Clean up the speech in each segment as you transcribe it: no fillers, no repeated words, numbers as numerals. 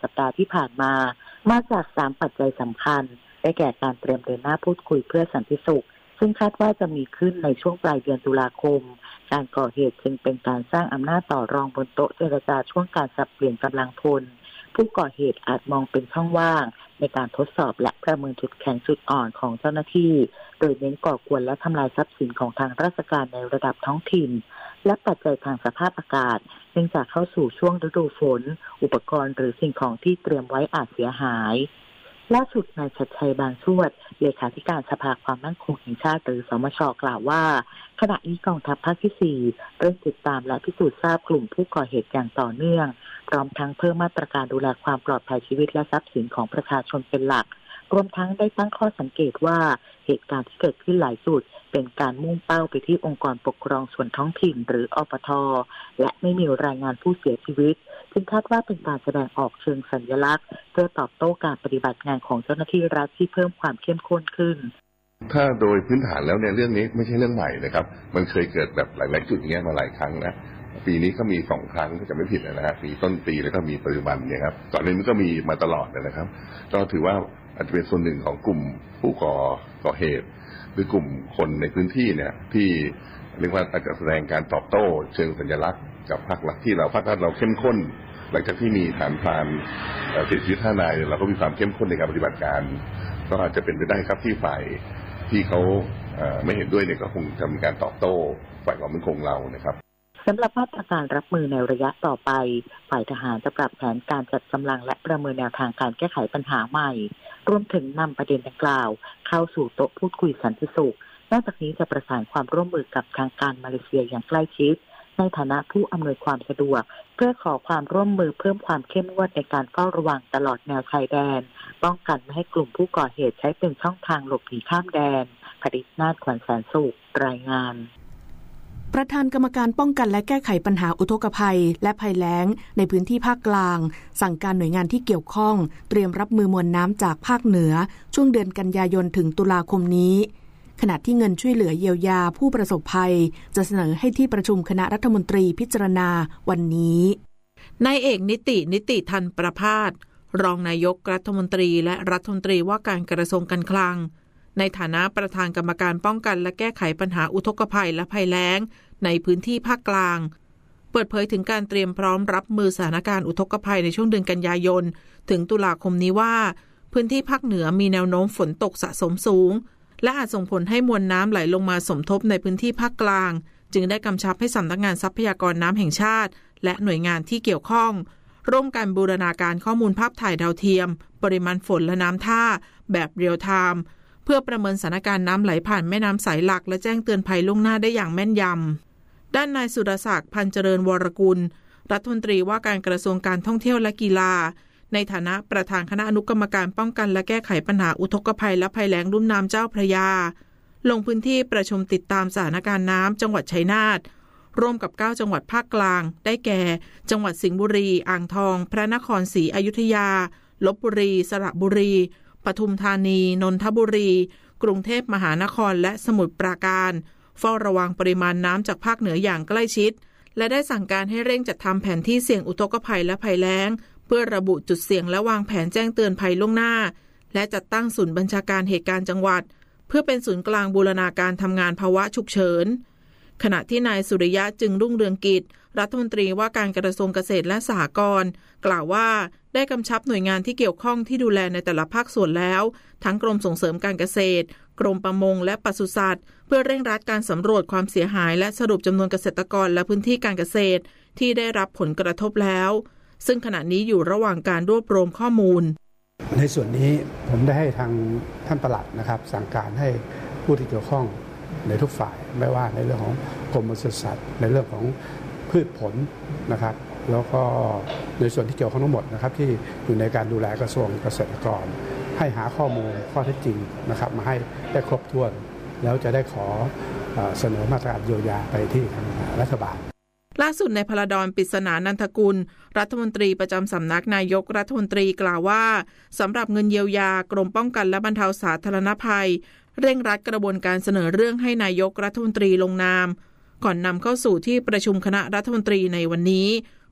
สัปดาห์ที่ผ่านมาจาก3ปัจจัยสำคัญได้แก่การเตรียมเดินหน้าพูดคุยเพื่อสันติสุขซึ่งคาดว่าจะมีขึ้นในช่วงปลายเดือนตุลาคมการก่อเหตุจึงเป็นการสร้างอำนาจต่อรองบนโต๊ะเจรจาช่วงการสับเปลี่ยนกำลังพลผู้ก่อเหตุอาจมองเป็นช่องว่างในการทดสอบและประเมินจุดแข็งจุดอ่อนของเจ้าหน้าที่โดยเน้นก่อกวนและทำลายทรัพย์สินของทางราชการในระดับท้องถิ่นและปัจจัยทางสภาพอากาศเนื่องจากเข้าสู่ช่วงฤดูฝนอุปกรณ์หรือสิ่งของที่เตรียมไว้อาจเสียหายล่าสุดนายชัดชัยบางชวดเลขาธิการสภาความมั่นคงแห่งชาติหรือสมช.กล่าวว่าขณะนี้กองทัพภาคที่4เริ่มติดตามและพิสูจน์ทราบกลุ่มผู้ก่อเหตุอย่างต่อเนื่องพร้อมทั้งเพิ่มมาตรการดูแลความปลอดภัยชีวิตและทรัพย์สินของประชาชนเป็นหลักรวมทั้งได้ตั้งข้อสังเกตว่าเหตุการณ์ที่เกิดขึ้นหลายจุดเป็นการมุ่งเป้าไปที่องค์กรปกครองส่วนท้องถิ่นหรืออปท.และไม่มีรายงานผู้เสียชีวิตซึ่งคาดว่าเป็นการแสดงออกเชิงสัญลักษณ์เพื่อตอบโต้การปฏิบัติงานของเจ้าหน้าที่รัฐที่เพิ่มความเข้มข้นขึ้นถ้าโดยพื้นฐานแล้วเนี่ยเรื่องนี้ไม่ใช่เรื่องใหม่นะครับมันเคยเกิดแบบหลายๆจุดอย่างเงี้ยมาหลายครั้งนะปีนี้ก็มี2ครั้งถ้าจะไม่ผิดนะฮะปีต้นปีแล้วก็มีปัจจุบันเนี่ยครับก่อนหน้านี้ก็มีมาตลอดนะครับก็ถือว่าอาจจะเป็นส่วนหนึ่งของกลุ่มผู้ก่อเหตุหรือกลุ่มคนในพื้นที่เนี่ยที่เรียกว่าอาจจะแสดงการตอบโต้เชิงสัญลักษณ์กับภาครัฐที่ภาครัฐเราเข้มข้นหลังจากที่มีฐานพรานเสียชีวิต5 นายเราก็มีความเข้มข้นในการปฏิบัติการก็อาจจะเป็นไปได้ครับที่ฝ่ายที่เขาไม่เห็นด้วยเนี่ยก็คงจะมีการตอบโต้ฝ่ายความมั่นคงเรานะครับสำหรับมาตรการรับมือในระยะต่อไปฝ่ายทหารจะปรับแผนการจัดกำลังและประเมินแนวทางการแก้ไขปัญหาใหม่รวมถึงนำประเด็นดังกล่าวเข้าสู่โต๊ะพูดคุยสันติสุขนอกจากนี้จะประสานความร่วมมือกับทางการมาเลเซียอย่างใกล้ชิดในฐานะผู้อำนวยความสะดวกเพื่อขอความร่วมมือเพิ่มความเข้มงวดในการเฝ้าระวังตลอดแนวชายแดนป้องกันไม่ให้กลุ่มผู้ก่อเหตุใช้เป็นช่องทางหลบหนีข้ามแดนผดิษฐ์นาฏ ขวัญแสนสุขรายงานประธานกรรมการป้องกันและแก้ไขปัญหาอุทกภัยและภัยแล้งในพื้นที่ภาคกลางสั่งการหน่วยงานที่เกี่ยวข้องเตรียมรับมือมวลน้ำจากภาคเหนือช่วงเดือนกันยายนถึงตุลาคมนี้ขณะที่เงินช่วยเหลือเยียวยาผู้ประสบภัยจะเสนอให้ที่ประชุมคณะรัฐมนตรีพิจารณาวันนี้นายเอกนิติทันประภาสรองนายกรัฐมนตรีและรัฐมนตรีว่าการกระทรวงการคลังในฐานะประธานกรรมการป้องกันและแก้ไขปัญหาอุทกภัยและภัยแล้งในพื้นที่ภาคกลางเปิดเผยถึงการเตรียมพร้อมรับมือสถานการณ์อุทกภัยในช่วงเดือนกันยายนถึงตุลาคมนี้ว่าพื้นที่ภาคเหนือมีแนวโน้มฝนตกสะสมสูงและอาจส่งผลให้มวลน้ำไหลลงมาสมทบในพื้นที่ภาคกลางจึงได้กำชับให้สำนักงานทรัพยากรน้ำแห่งชาติและหน่วยงานที่เกี่ยวข้องร่วมกันบูรณาการข้อมูลภาพถ่ายดาวเทียมปริมาณฝนและน้ำท่าแบบเรียลไทม์เพื่อประเมินสถานการณ์น้ำไหลผ่านแม่น้ำสายหลักและแจ้งเตือนภัยล่วงหน้าได้อย่างแม่นยำด้านนายสุรศักดิ์พันเจริญวรกุลรัฐมนตรีว่าการกระทรวงการท่องเที่ยวและกีฬาในฐานะประธานคณะอนุกรรมการป้องกันและแก้ไขปัญหาอุทกภัยและภัยแล้งลุ่มน้ำเจ้าพระยาลงพื้นที่ประชุมติดตามสถานการณ์น้ำจังหวัดชัยนาทร่วมกับ9จังหวัดภาคกลางได้แก่จังหวัดสิงห์บุรีอ่างทองพระนครศรีอยุธยาลพบุรีสระบุรีปทุมธานีนนทบุรีกรุงเทพมหานครและสมุทรปราการเฝ้าระวังปริมาณน้ำจากภาคเหนืออย่างใกล้ชิดและได้สั่งการให้เร่งจัดทำแผนที่เสี่ยงอุทกภัยและภัยแล้งเพื่อระบุจุดเสี่ยงและวางแผนแจ้งเตือนภัยล่วงหน้าและจัดตั้งศูนย์บัญชาการเหตุการณ์จังหวัดเพื่อเป็นศูนย์กลางบูรณาการทำงานภาวะฉุกเฉินขณะที่นายสุริยะจึงรุ่งเรืองกิจรัฐมนตรีว่าการกระทรวงเกษตรและสหกรณ์กล่าวว่าได้กำชับหน่วยงานที่เกี่ยวข้องที่ดูแลในแต่ละภาคส่วนแล้วทั้งกรมส่งเสริมการเกษตรกรมประมงและปศุสัตว์เพื่อเร่งรัดการสำรวจความเสียหายและสรุปจำนวนเกษตรกรและพื้นที่การเกษตรที่ได้รับผลกระทบแล้วซึ่งขณะนี้อยู่ระหว่างการรวบรวมข้อมูลในส่วนนี้ผมได้ให้ทางท่านปลัดนะครับสั่งการให้ผู้ที่เกี่ยวข้องในทุกฝ่ายไม่ว่าในเรื่องของกรมปศุสัตว์ในเรื่องของพืชผลนะครับแล้วก็ในส่วนที่เกี่ยวข้องทั้งหมดนะครับที่อยู่ในการดูแลกระทรวงเกษตรกรให้หาข้อมูลข้อเท็จจริงนะครับมาให้ได้ครบถ้วนแล้วจะได้ขอเสนอมาตรการเยียวยาไปที่ทางรัฐบาลล่าสุดในพลดรปริศนานันทกุลรัฐมนตรีประจำสำนักนายกรัฐมนตรีกล่าวว่าสำหรับเงินเยียวยากรมป้องกันและบรรเทาสาธารณภัยเร่งรัดกระบวนการเสนอเรื่องให้นายกรัฐมนตรีลงนามก่อนนำเข้าสู่ที่ประชุมคณะรัฐมนตรีในวันนี้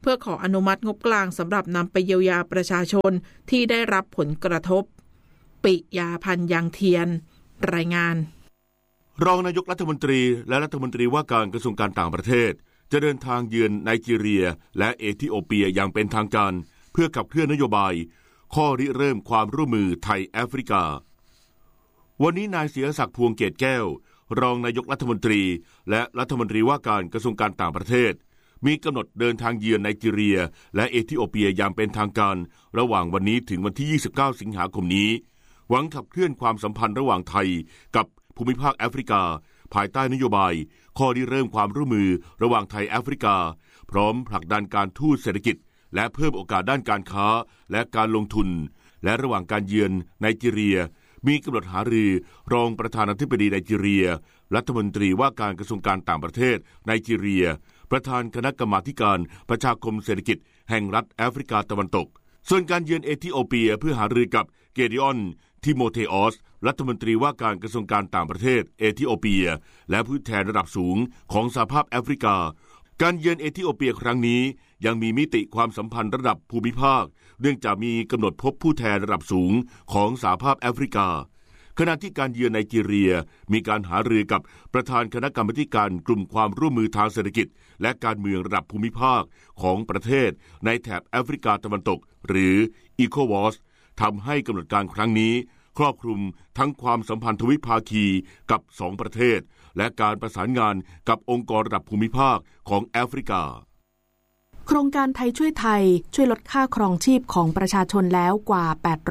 เพื่อขออนุมัติงบกลางสำหรับนำไปเยียวยาประชาชนที่ได้รับผลกระทบปิยาพันธ์ยังเทียนรายงานรองนายกรัฐมนตรีและรัฐมนตรีว่าการกระทรวงการต่างประเทศจะเดินทางเยือนไนจีเรียและเอธิโอเปียอย่างเป็นทางการเพื่อขับเคลื่อนนโยบายข้อริเริ่มความร่วมมือไทยแอฟริกาวันนี้นายศิรศักดิ์พวงเกตแก้วรองนายกรัฐมนตรีและรัฐมนตรีว่าการกระทรวงการต่างประเทศมีกำหนดเดินทางเยือนไนจีเรียและเอธิโอเปียอย่างเป็นทางการระหว่างวันนี้ถึงวันที่29สิงหาคมนี้หวังขับเคลื่อนความสัมพันธ์ระหว่างไทยกับภูมิภาคแอฟริกาภายใต้นโยบายข้อริเริ่มความร่วมมือระหว่างไทยแอฟริกาพร้อมผลักดันการทูตเศรษฐกิจและเพิ่มโอกาสด้านการค้าและการลงทุนและระหว่างการเยือนไนจีเรียมีกำหนดหารือรองประธานาธิบดีไนจีเรียรัฐมนตรีว่าการกระทรวงการต่างประเทศไนจีเรียประธานคณะกรรมาธิการประชาคมเศรษฐกิจแห่งรัฐแอฟริกาตะวันตกส่วนการเยือนเอธิโอเปียเพื่อหารือกับเกดิออนทิโมเทออสรัฐมนตรีว่าการกระทรวงการต่างประเทศเอธิโอเปียและผู้แทนระดับสูงของสหภาพแอฟริกาการเยือนเอธิโอเปียครั้งนี้ยังมีมิติความสัมพันธ์ระดับภูมิภาคเนื่องจากมีกำหนดพบผู้แทนระดับสูงของสหภาพแอฟริกาขณะที่การเยือนไนจีเรียมีการหารือกับประธานคณะกรรมาการกลุ่มความร่วมมือทางเศรษฐกิจและการเมืองระดับภูมิภาคของประเทศในแถบแอฟริกาตะวันตกหรืออีโควอสทำให้กำหนดการครั้งนี้ครอบคลุมทั้งความสัมพันธ์ทวิภาคีกับ2ประเทศและการประสานงานกับองค์กรระดับภูมิภาคของแอฟริกาโครงการไทยช่วยไทยช่วยลดค่าครองชีพของประชาชนแล้วกว่า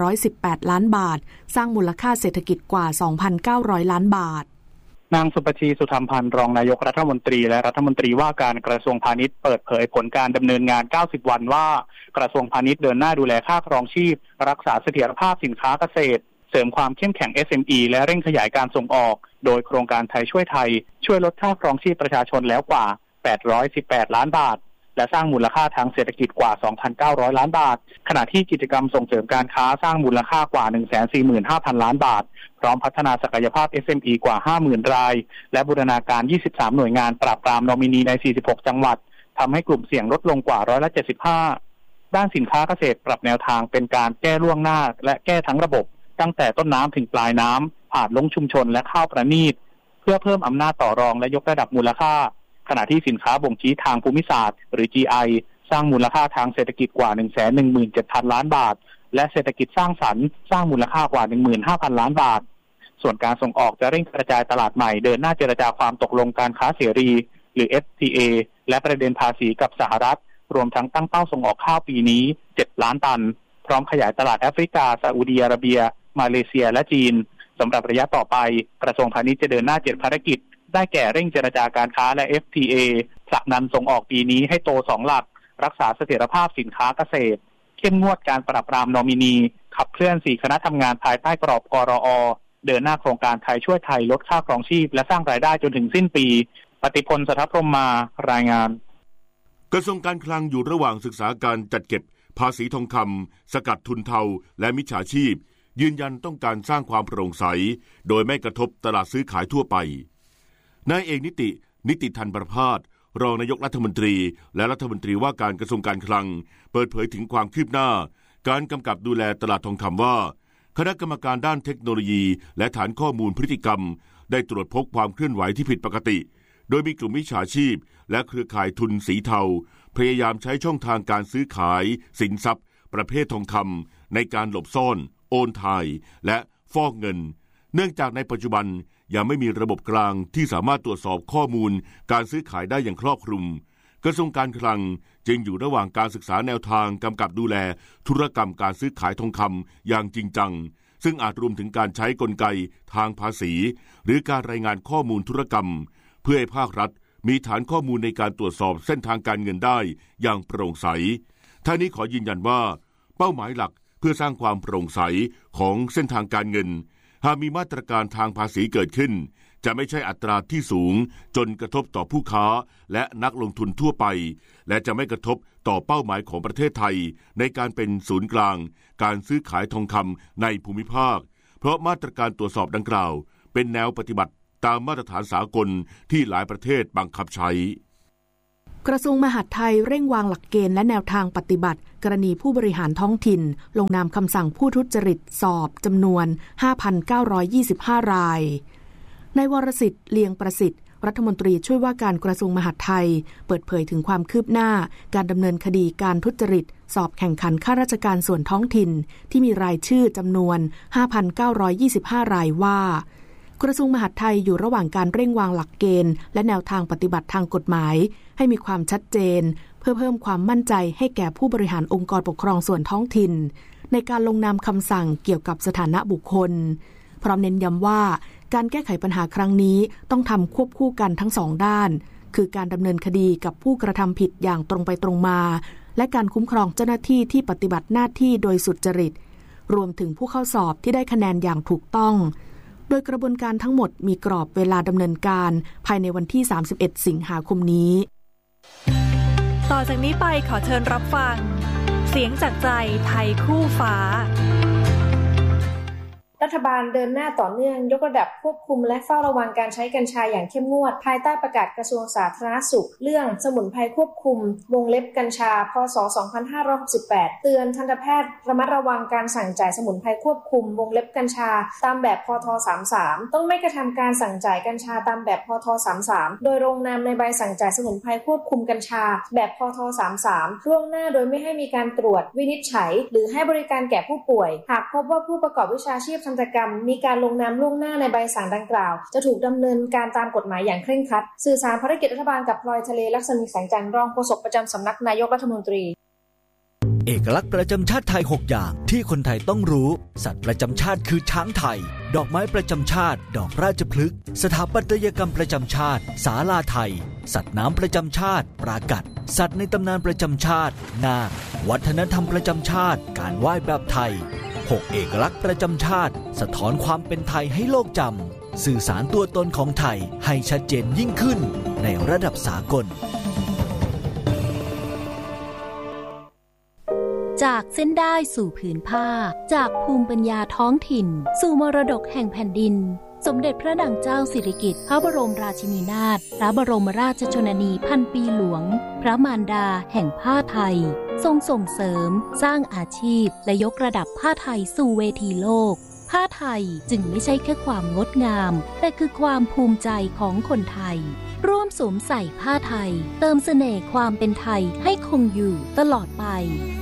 818ล้านบาทสร้างมูลค่าเศรษฐกิจกว่า 2,900 ล้านบาทนางสุปชีสุธรรมพันธ์รองนายกรัฐมนตรีและรัฐมนตรีว่าการกระทรวงพาณิชย์เปิดเผยผลการดำเนินงาน90วันว่ากระทรวงพาณิชย์เดินหน้าดูแลค่าครองชีพรักษาเสถียรภาพสินค้าเกษตรเสริมความเข้มแข็ง SME และเร่งขยายการส่งออกโดยโครงการไทยช่วยไทยช่วยลดค่าครองชีพประชาชนแล้วกว่า818ล้านบาทและสร้างมูลค่าทางเศรษฐกิจกว่า 2,900 ล้านบาทขณะที่กิจกรรมส่งเสริมการค้าสร้างมูลค่ากว่า 145,000 ล้านบาทพร้อมพัฒนาศักยภาพ SME กว่า 50,000 รายและบูรณาการ23หน่วยงานปราบปรามนอมินีใน46จังหวัดทำให้กลุ่มเสี่ยงลดลงกว่า75%ด้านสินค้าเกษตรปรับแนวทางเป็นการแก้ล่วงหน้าและแก้ทั้งระบบตั้งแต่ต้นน้ำถึงปลายน้ำผ่านลงชุมชนและข้าวประณีตเพื่อเพิ่มอำนาจต่อรองและยกระดับมูลค่าขณะที่สินค้าบ่งชี้ทางภูมิศาสตร์หรือ GI สร้างมูลค่าทางเศรษฐกิจกว่า 117,000 ล้านบาทและเศรษฐกิจสร้างสรรค์สร้างมูลค่ากว่า 15,000 ล้านบาทส่วนการส่งออกจะเร่งกระจายตลาดใหม่เดินหน้าเจรจาความตกลงการค้าเสรีหรือ FTA และประเด็นภาษีกับสหรัฐรวมทั้งตั้งเป้าส่งออกข้าวปีนี้7ล้านตันพร้อมขยายตลาดแอฟริกาซาอุดิอาระเบียมาเลเซียและจีนสำหรับระยะต่อไปกระทรวงพาณิชย์จะเดินหน้า7ภารกิจได้แก่เร่งเจรจาการค้าและ FTA ผลักดันส่งออกปีนี้ให้โต2หลักรักษาเสถียรภาพสินค้าเกษตรเข้มงวดการปราบปรามนอมินีขับเคลื่อน4คณะทำงานภายใต้กรอบกรอ.เดินหน้าโครงการไทยช่วยไทยลดค่าครองชีพและสร้างรายได้จนถึงสิ้นปีปฏิพล สัทธพรหมมารายงานกระทรวงการคลังอยู่ระหว่างศึกษาการจัดเก็บภาษีทองคำสกัดทุนเทาและมิจฉาชีพยืนยันต้องการสร้างความโปร่งใสโดยไม่กระทบตลาดซื้อขายทั่วไปนายเอกนิติทันประภาสรองนายกรัฐมนตรีและรัฐมนตรีว่าการกระทรวงการคลังเปิดเผยถึงความคืบหน้าการกำกับดูแลตลาดทองคำว่าคณะกรรมการด้านเทคโนโลยีและฐานข้อมูลพฤติกรรมได้ตรวจพบความเคลื่อนไหวที่ผิดปกติโดยมีกลุ่มมิจฉาชีพและเครือข่ายทุนสีเทาพยายามใช้ช่องทางการซื้อขายสินทรัพย์ประเภททองคำในการหลบซ่อนโอนถ่ายและฟอกเงินเนื่องจากในปัจจุบันยังไม่มีระบบกลางที่สามารถตรวจสอบข้อมูลการซื้อขายได้อย่างครอบคลุมกระทรวงการคลังจึงอยู่ระหว่างการศึกษาแนวทางกำกับดูแลธุรกรรมการซื้อขายทองคำอย่างจริงจังซึ่งอาจรวมถึงการใช้กลไกทางภาษีหรือการรายงานข้อมูลธุรกรรมเพื่อให้ภาครัฐมีฐานข้อมูลในการตรวจสอบเส้นทางการเงินได้อย่างโปร่งใสทั้งนี้ขอยืนยันว่าเป้าหมายหลักเพื่อสร้างความโปร่งใสของเส้นทางการเงินหากมีมาตรการทางภาษีเกิดขึ้นจะไม่ใช่อัตราที่สูงจนกระทบต่อผู้ค้าและนักลงทุนทั่วไปและจะไม่กระทบต่อเป้าหมายของประเทศไทยในการเป็นศูนย์กลางการซื้อขายทองคำในภูมิภาคเพราะมาตรการตรวจสอบดังกล่าวเป็นแนวปฏิบัติตามมาตรฐานสากลที่หลายประเทศบังคับใช้กระทรวงมหาดไทยเร่งวางหลักเกณฑ์และแนวทางปฏิบัติกรณีผู้บริหารท้องถิ่นลงนามคำสั่งผู้ทุจริตสอบจำนวน 5,925 รายนายวรสิทธิ์เลียงประสิทธิ์รัฐมนตรีช่วยว่าการกระทรวงมหาดไทยเปิดเผยถึงความคืบหน้าการดำเนินคดีการทุจริตสอบแข่งขันข้าราชการส่วนท้องถิ่นที่มีรายชื่อจำนวน 5,925 รายว่ากระทรวงมหาดไทยอยู่ระหว่างการเร่งวางหลักเกณฑ์และแนวทางปฏิบัติทางกฎหมายให้มีความชัดเจนเพื่อเพิ่มความมั่นใจให้แก่ผู้บริหารองค์กรปกครองส่วนท้องถิ่นในการลงนามคำสั่งเกี่ยวกับสถานะบุคคลพร้อมเน้นย้ำว่าการแก้ไขปัญหาครั้งนี้ต้องทำควบคู่กันทั้งสองด้านคือการดำเนินคดีกับผู้กระทำผิดอย่างตรงไปตรงมาและการคุ้มครองเจ้าหน้าที่ที่ปฏิบัติหน้าที่โดยสุจริตรวมถึงผู้เข้าสอบที่ได้คะแนนอย่างถูกต้องโดยกระบวนการทั้งหมดมีกรอบเวลาดำเนินการภายในวันที่31สิงหาคมนี้ต่อจากนี้ไปขอเชิญรับฟังเสียงจากใจไทยคู่ฟ้ารัฐบาลเดินหน้าต่อเนื่องยกระดับควบคุมและเฝ้าระวังการใช้กัญชาอย่างเข้มงวดภายใต้ประกาศกระทรวงสาธารณสุขเรื่องสมุนไพรควบคุมวงเล็บกัญชาพ.ศ. 2568เตือนทันตแพทย์ระมัดระวังการสั่งจ่ายสมุนไพรควบคุมวงเล็บกัญชาตามแบบพ.ท. 33ต้องไม่กระทำการสั่งจ่ายกัญชาตามแบบพ.ท. 33โดยลงนามในใบสั่งจ่ายสมุนไพรควบคุมกัญชาแบบพ.ท. 33ล่วงหน้าโดยไม่ให้มีการตรวจวินิจฉัยหรือให้บริการแก่ผู้ป่วยหากพบว่าผู้ประกอบวิชาชีพทันตกรรมมีการลงนามล่วงหน้าในใบสั่งดังกล่าวจะถูกดำเนินการตามกฎหมายอย่างเคร่งครัดสื่อสารภารกิจรัฐบาลกับพลอยทะเลลักษมีแสงจันทร์รองโฆษกประจำสำนักนายกรัฐมนตรีเอกลักษณ์ประจำชาติไทย6อย่างที่คนไทยต้องรู้สัตว์ประจำชาติคือช้างไทยดอกไม้ประจำชาติดอกราชพฤกษ์สถาปัตยกรรมประจำชาติศาลาไทยสัตว์น้ำประจำชาติปรากัดสัตว์ในตำนานประจำชาตินาควัฒนธรรมประจำชาติการไหว้แบบไทย6เอกลักษณ์ประจำชาติสะท้อนความเป็นไทยให้โลกจำสื่อสารตัวตนของไทยให้ชัดเจนยิ่งขึ้นในระดับสากลจากเส้นได้สู่ผืนผ้าจากภูมิปัญญาท้องถิ่นสู่มรดกแห่งแผ่นดินสมเด็จพระนางเจ้าสิริกิติ์พระบรมราชินีนาถพระบรมราชชนนีพันปีหลวงพระมารดาแห่งผ้าไทยทรงส่งเสริมสร้างอาชีพและยกระดับผ้าไทยสู่เวทีโลกผ้าไทยจึงไม่ใช่แค่ความงดงามแต่คือความภูมิใจของคนไทยร่วมสวมใส่ผ้าไทยเติมเสน่ห์ความเป็นไทยให้คงอยู่ตลอดไป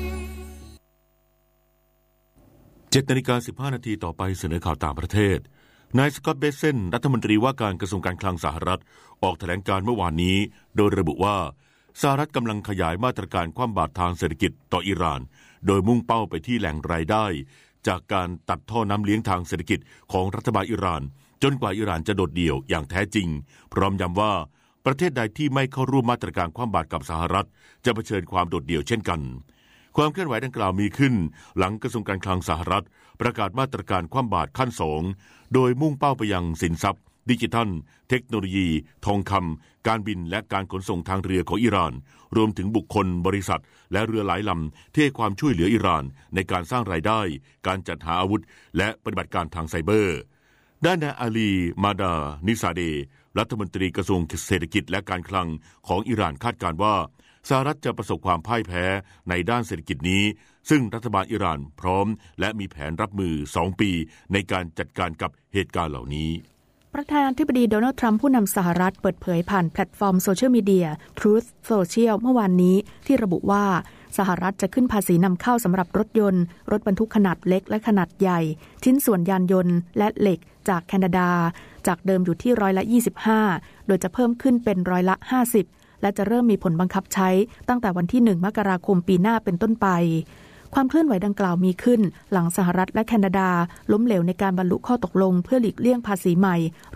7:15 นาทีต่อไปเสนอข่าวต่างประเทศนายสกอตต์เบเซนรัฐมนตรีว่าการกระทรวงการคลังสหรัฐออกแถลงการเมื่อวานนี้โดยระบุว่าสหรัฐกำลังขยายมาตรการคว่ำบาตรทางเศรษฐกิจต่ออิหร่านโดยมุ่งเป้าไปที่แหล่งรายได้จากการตัดท่อน้ำเลี้ยงทางเศรษฐกิจของรัฐบาลอิหร่านจนกว่าอิหร่านจะโดดเดี่ยวอย่างแท้จริงพร้อมย้ำว่าประเทศใดที่ไม่เข้าร่วมมาตรการคว่ำบาตรกับสหรัฐจะเผชิญความโดดเดี่ยวเช่นกันความเคลื่อนไหวดังกล่าวมีขึ้นหลังกระทรวงการคลังสหรัฐประกาศมาตรการคว่ำบาตรขั้น2โดยมุ่งเป้าไปยังสินทรัพย์ดิจิทัลเทคโนโลยีทองคำการบินและการขนส่งทางเรือของอิหร่านรวมถึงบุคคลบริษัทและเรือหลายลำที่ให้ความช่วยเหลืออิหร่านในการสร้างรายได้การจัดหาอาวุธและปฏิบัติการทางไซเบอร์ด้านนายอาลีมาดานิซาเดรัฐมนตรีกระทรวงเศรษฐกิจและการคลังของอิหร่านคาดการณ์ว่าสหรัฐจะประสบความพ่ายแพ้ในด้านเศรษฐกิจนี้ซึ่งรัฐบาลอิหร่านพร้อมและมีแผนรับมือ2ปีในการจัดการกับเหตุการณ์เหล่านี้ประธานาธิบดีโดนัลด์ทรัมป์ผู้นำสหรัฐเปิดเผยผ่านแพลตฟอร์มโซเชียลมีเดีย Truth Social เมื่อวานนี้ที่ระบุว่าสหรัฐจะขึ้นภาษีนำเข้าสำหรับรถยนต์รถบรรทุกขนาดเล็กและขนาดใหญ่ชิ้นส่วนยานยนต์และเหล็กจากแคนาดาจากเดิมอยู่ที่25%โดยจะเพิ่มขึ้นเป็น50%และจะเริ่มมีผลบังคับใช้ตั้งแต่วันที่1 มกราคมปีหน้าเป็นต้นไปความเคลื่อนไหวดังกล่าวมีขึ้นหลังสหรัฐและแคนาดาล้มเหลวในการบรรลุข้อตกลงเพื่อหลีกเลี่ยงภาษีใหม่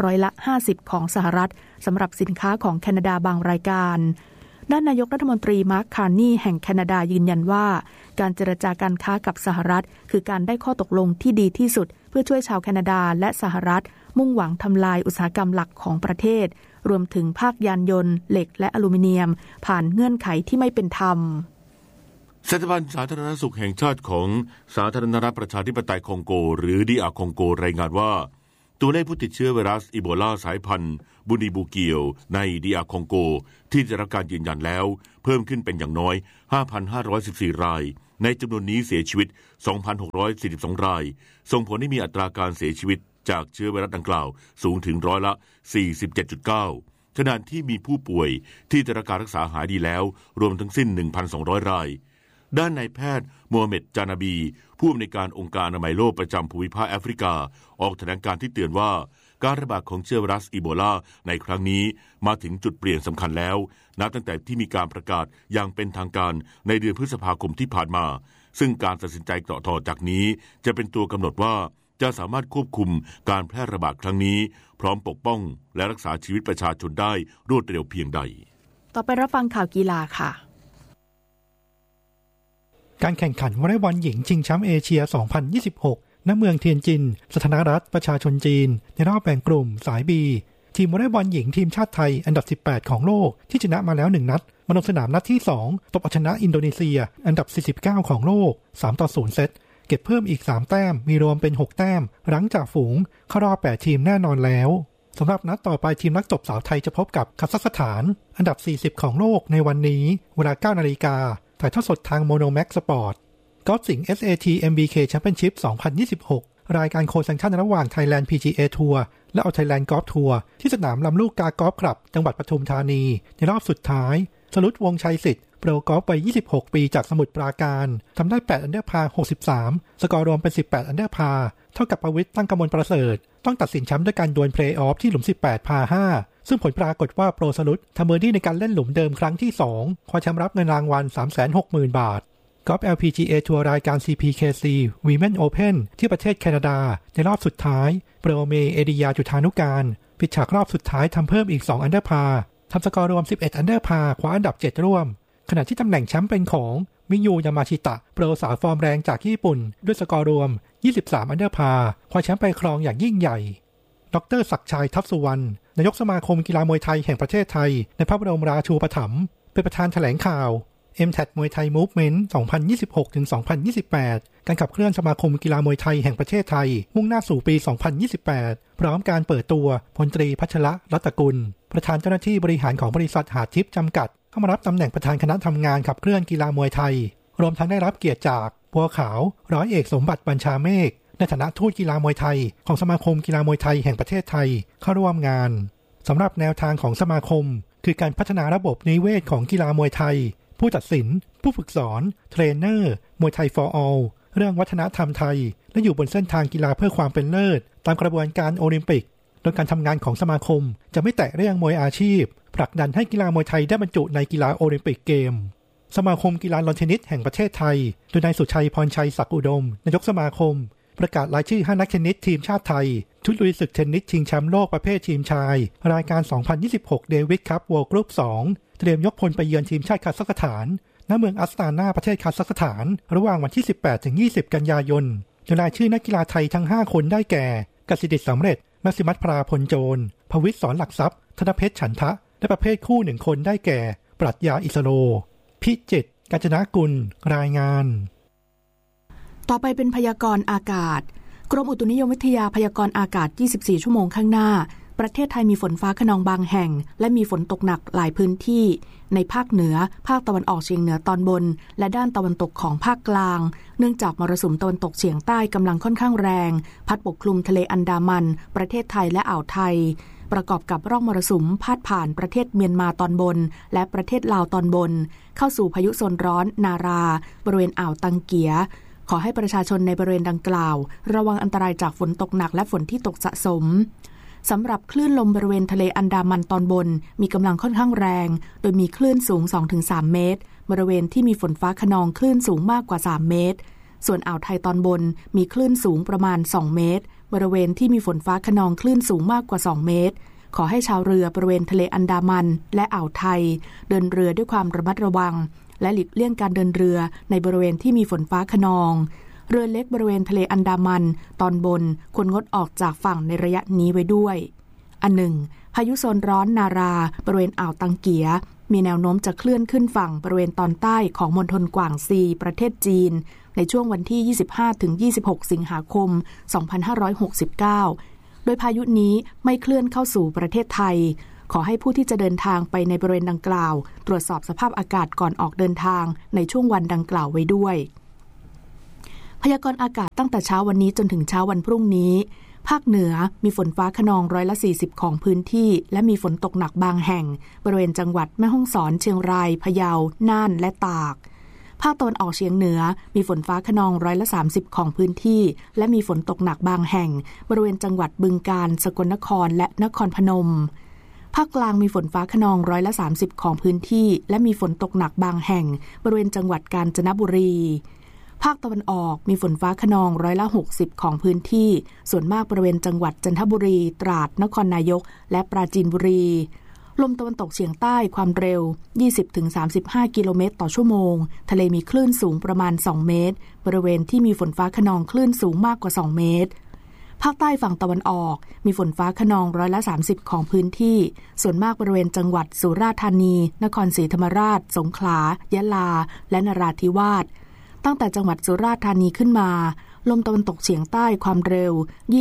50%ของสหรัฐสำหรับสินค้าของแคนาดาบางรายการด้านนายกรัฐมนตรีมาร์ค คาร์นีแห่งแคนาดายืนยันว่าการเจรจาการค้ากับสหรัฐคือการได้ข้อตกลงที่ดีที่สุดเพื่อช่วยชาวแคนาดาและสหรัฐมุ่งหวังทำลายอุตสาหกรรมหลักของประเทศรวมถึงภาคยานยนต์เหล็กและอลูมิเนียมผ่านเงื่อนไขที่ไม่เป็นธรรมสถาบันสาธารณสุขแห่งชาติของสาธารณรัฐประชาธิปไตยคองโกหรือดีอาร์คองโกรายงานว่าตัวเลขผู้ติดเชื้อไวรัสอีโบลาสายพันธุ์บูนิบูเกียวในDRคองโกที่ได้รับการยืนยันแล้วเพิ่มขึ้นเป็นอย่างน้อย 5,514 รายในจำนวนนี้เสียชีวิต 2,642 รายส่งผลให้มีอัตราการเสียชีวิตจากเชื้อไวรัสดังกล่าวสูงถึง47.9%ขณะที่มีผู้ป่วยที่ได้รับการรักษาหายดีแล้วรวมทั้งสิ้น 1,200 รายด้านนายแพทย์โมฮัมเหม็ดจานาบีผู้อำนวยการองค์การอนามัยโลกประจำภูมิภาคแอฟริกาออกแถลงการที่เตือนว่าการระบาดของเชื้อไวรัสอีโบลาในครั้งนี้มาถึงจุดเปลี่ยนสำคัญแล้วนับตั้งแต่ที่มีการประกาศอย่างเป็นทางการในเดือนพฤษภาคมที่ผ่านมาซึ่งการตัดสินใจต่อจากนี้จะเป็นตัวกำหนดว่าจะสามารถควบคุมการแพร่ระบาดครั้งนี้พร้อมปกป้องและรักษาชีวิตประชาชนได้รวดเร็วเพียงใดต่อไปรับฟังข่าวกีฬาค่ะการแข่งขันวอลเลย์บอลหญิงชิงแชมป์เอเชีย 2026 ณ เมืองเทียนจินสาธารณรัฐประชาชนจีนในรอบแบ่งกลุ่มสาย B ทีมวอลเลย์บอลหญิงทีมชาติไทยอันดับ 18 ของโลกที่ชนะมาแล้ว1นัดมาลงสนามนัดที่ 2 ตบเอาชนะอินโดนีเซียอันดับ 49 ของโลก 3-0 เซตเก็บเพิ่มอีก3แต้มมีรวมเป็น6แต้มหลังจากฝูงเข้ารอบ8ทีมแน่นอนแล้วสำหรับนัดต่อไปทีมนักตบสาวไทยจะพบกับคาซัคสถานอันดับ 40 ของโลกในวันนี้เวลา 9 นาฬิกาถ่ายทอดสดทางโมโนแม็กสปอร์ตกอล์ฟสิงห์ SAT MBK Championship 2026 รายการโคแซงชั่นระหว่าง Thailand PGA Tour และเอา Thailand Golf Tour ที่สนามลำลูกกากอล์ฟคลับจังหวัดปทุมธานีในรอบสุดท้ายสรุตวงชัยสิทธิ์โปรกอล์ฟวัย26 ปีจากสมุทรปราการทำได้8อันเดอร์พาร์63สกอร์รวมเป็น18อันเดอร์พาร์เท่ากับประวิตรตั้งกมลประเสริฐต้องตัดสินแชมป์ด้วยการดวลเพลย์ออฟที่หลุม18พา5ซึ่งผลปรากฏว่าโปรสรุตทำเบอร์ดี้ในการเล่นหลุมเดิมครั้งที่2คว้าแชมป์รับเงินรางวัล 360,000 บาทกอล์ฟ LPGA ทัวร์รายการ CPKC Women Open ที่ประเทศแคนาดาในรอบสุดท้ายโปรเมเอดิยาจุฑานุการปิดฉากรอบสุดท้ายทำเพิ่มอีก2อันเดอร์พาร์ทำสกอร์รวม11อันเดอร์พาร์คว้าอันดับ7ร่วมขณะที่ตำแหน่งแชมป์เป็นของมิยูยามาชิตะโปรสาวฟอร์มแรงจากญี่ปุ่นด้วยสกอร์รวม23อันเดอร์พาร์คว้าแชมป์ไปครองอย่างยิ่งใหญ่ดร.ศักดิ์ชัยทัพสุวรรณนายกสมาคมกีฬามวยไทยแห่งประเทศไทยในพระบรมราชูปถัมภ์เป็นประธานแถลงข่าว MTAT มวยไทย Movement 2026-2028 การขับเคลื่อนสมาคมกีฬามวยไทยแห่งประเทศไทยมุ่งหน้าสู่ปี 2028 พร้อมการเปิดตัวพลตรีพัชระรัตกุลประธานเจ้าหน้าที่บริหารของบริษัทหาดทิพย์จำกัดเข้ามารับตำแหน่งประธานคณะทำงานขับเคลื่อนกีฬามวยไทยรวมทั้งได้รับเกียรติจากบัวขาวร้อยเอกสมบัติบัญชาเมฆในฐานะทูตกีฬามวยไทยของสมาคมกีฬามวยไทยแห่งประเทศไทยเข้าร่วมงานสำหรับแนวทางของสมาคมคือการพัฒนาระบบนิเวศของกีฬามวยไทยผู้ตัดสินผู้ฝึกสอนเทรนเนอร์มวยไทย for all เรื่องวัฒนธรรมไทยและอยู่บนเส้นทางกีฬาเพื่อความเป็นเลิศตามกระบวนการโอลิมปิกโดยการทำงานของสมาคมจะไม่แตะเรื่องมวยอาชีพผลักดันให้กีฬามวยไทยได้บรรจุในกีฬาโอลิมปิกเกมสมาคมกีฬาลอนเทนนิสแห่งประเทศไทยโดยนายสุชัยพรชัยศักดิ์อุดมนายกสมาคมประกาศรายชื่อ5นักเทนนิสทีมชาติไทยชุดลุยศึกเทนนิสชิงแชมป์โลกประเภททีมชายรายการ 2026 เดวิดคัพ World Group 2 เตรียมยกพลไปเยือนทีมชาติคาซัคสถานณเมืองอัสตานาประเทศคาซัคสถานระหว่างวันที่ 18-20 กันยายนโดยรายชื่อนักกีฬาไทยทั้ง5คนได้แก่กสิดิษฐ์สำเร็จมัสิมัตพราพลโจรภวิตรสอนหลักทรัพย์ธนเพชรฉันทะและประเภทคู่1คนได้แก่ปรัชญาอิสโรพิจิตรกาญจนกุลรายงานต่อไปเป็นพยากรณ์อากาศกรมอุตุนิยมวิทยาพยากรณ์อากาศ24ชั่วโมงข้างหน้าประเทศไทยมีฝนฟ้าคะนองบางแห่งและมีฝนตกหนักหลายพื้นที่ในภาคเหนือภาคตะวันออกเฉียงเหนือตอนบนและด้านตะวันตกของภาคกลางเนื่องจากมรสุมตะวันตกเฉียงใต้กำลังค่อนข้างแรงพัดปกคลุมทะเลอันดามันประเทศไทยและอ่าวไทยประกอบกับร่องมรสุมพาดผ่านประเทศเมียนมาตอนบนและประเทศลาวตอนบนเข้าสู่พายุโซนร้อนนาราบริเวณอ่าวตังเกียขอให้ประชาชนในบริเวณดังกล่าวระวังอันตรายจากฝนตกหนักและฝนที่ตกสะสมสำหรับคลื่นลมบริเวณทะเลอันดามันตอนบนมีกำลังค่อนข้างแรงโดยมีคลื่นสูง 2-3 เมตรบริเวณที่มีฝนฟ้าคะนองคลื่นสูงมากกว่า3เมตรส่วนอ่าวไทยตอนบนมีคลื่นสูงประมาณ2เมตรบริเวณที่มีฝนฟ้าคะนองคลื่นสูงมากกว่า2เมตรขอให้ชาวเรือบริเวณทะเลอันดามันและอ่าวไทยเดินเรือด้วยความระมัดระวังและหลีกเลี่ยงการเดินเรือในบริเวณที่มีฝนฟ้าคะนองเรือเล็กบริเวณทะเลอันดามันตอนบนควรงดออกจากฝั่งในระยะนี้ไว้ด้วยอันหนึ่งพายุโซนร้อนนาราบริเวณอ่าวตังเกียมีแนวโน้มจะเคลื่อนขึ้นฝั่งบริเวณตอนใต้ของมณฑลกวางซีประเทศจีนในช่วงวันที่ 25-26 สิงหาคม 2569 โดยพายุนี้ไม่เคลื่อนเข้าสู่ประเทศไทยขอให้ผู้ที่จะเดินทางไปในบริเวณดังกล่าวตรวจสอบสภาพอากาศก่อนออกเดินทางในช่วงวันดังกล่าวไว้ด้วยพยากรณ์อากาศตั้งแต่เช้าวันนี้จนถึงเช้าวันพรุ่งนี้ภาคเหนือมีฝนฟ้าคะนอง140ของพื้นที่และมีฝนตกหนักบางแห่งบริเวณจังหวัดแม่ฮ่องสอนเชียงรายพะเยาน่านและตากภาคตะวันออกเฉียงเหนือมีฝนฟ้าคะนอง130ของพื้นที่และมีฝนตกหนักบางแห่งบริเวณจังหวัดบึงกาฬสกลนครและนครพนมภาคกลางมีฝนฟ้าคะนอง130ของพื้นที่และมีฝนตกหนักบางแห่งบริเวณจังหวัดกาญจนบุรีภาคตะวันออกมีฝนฟ้าคะนอง60%ของพื้นที่ส่วนมากบริเวณจังหวัดจันทบุรีตราดนครนายกและปราจีนบุรีลมตะวันตกเฉียงใต้ความเร็ว 20-35 กิโลเมตรต่อชั่วโมงทะเลมีคลื่นสูงประมาณ2เมตรบริเวณที่มีฝนฟ้าคะนองคลื่นสูงมากกว่า2เมตรภาคใต้ฝั่งตะวันออกมีฝนฟ้าคะนอง30%ของพื้นที่ส่วนมากบริเวณจังหวัดสุราษฎร์ธานีนครศรีธรรมราชสงขลายะลาและนราธิวาสตั้งแต่จังหวัดสุราษฎร์ธานีขึ้นมาลมตะวันตกเฉียงใต้ความเร็ว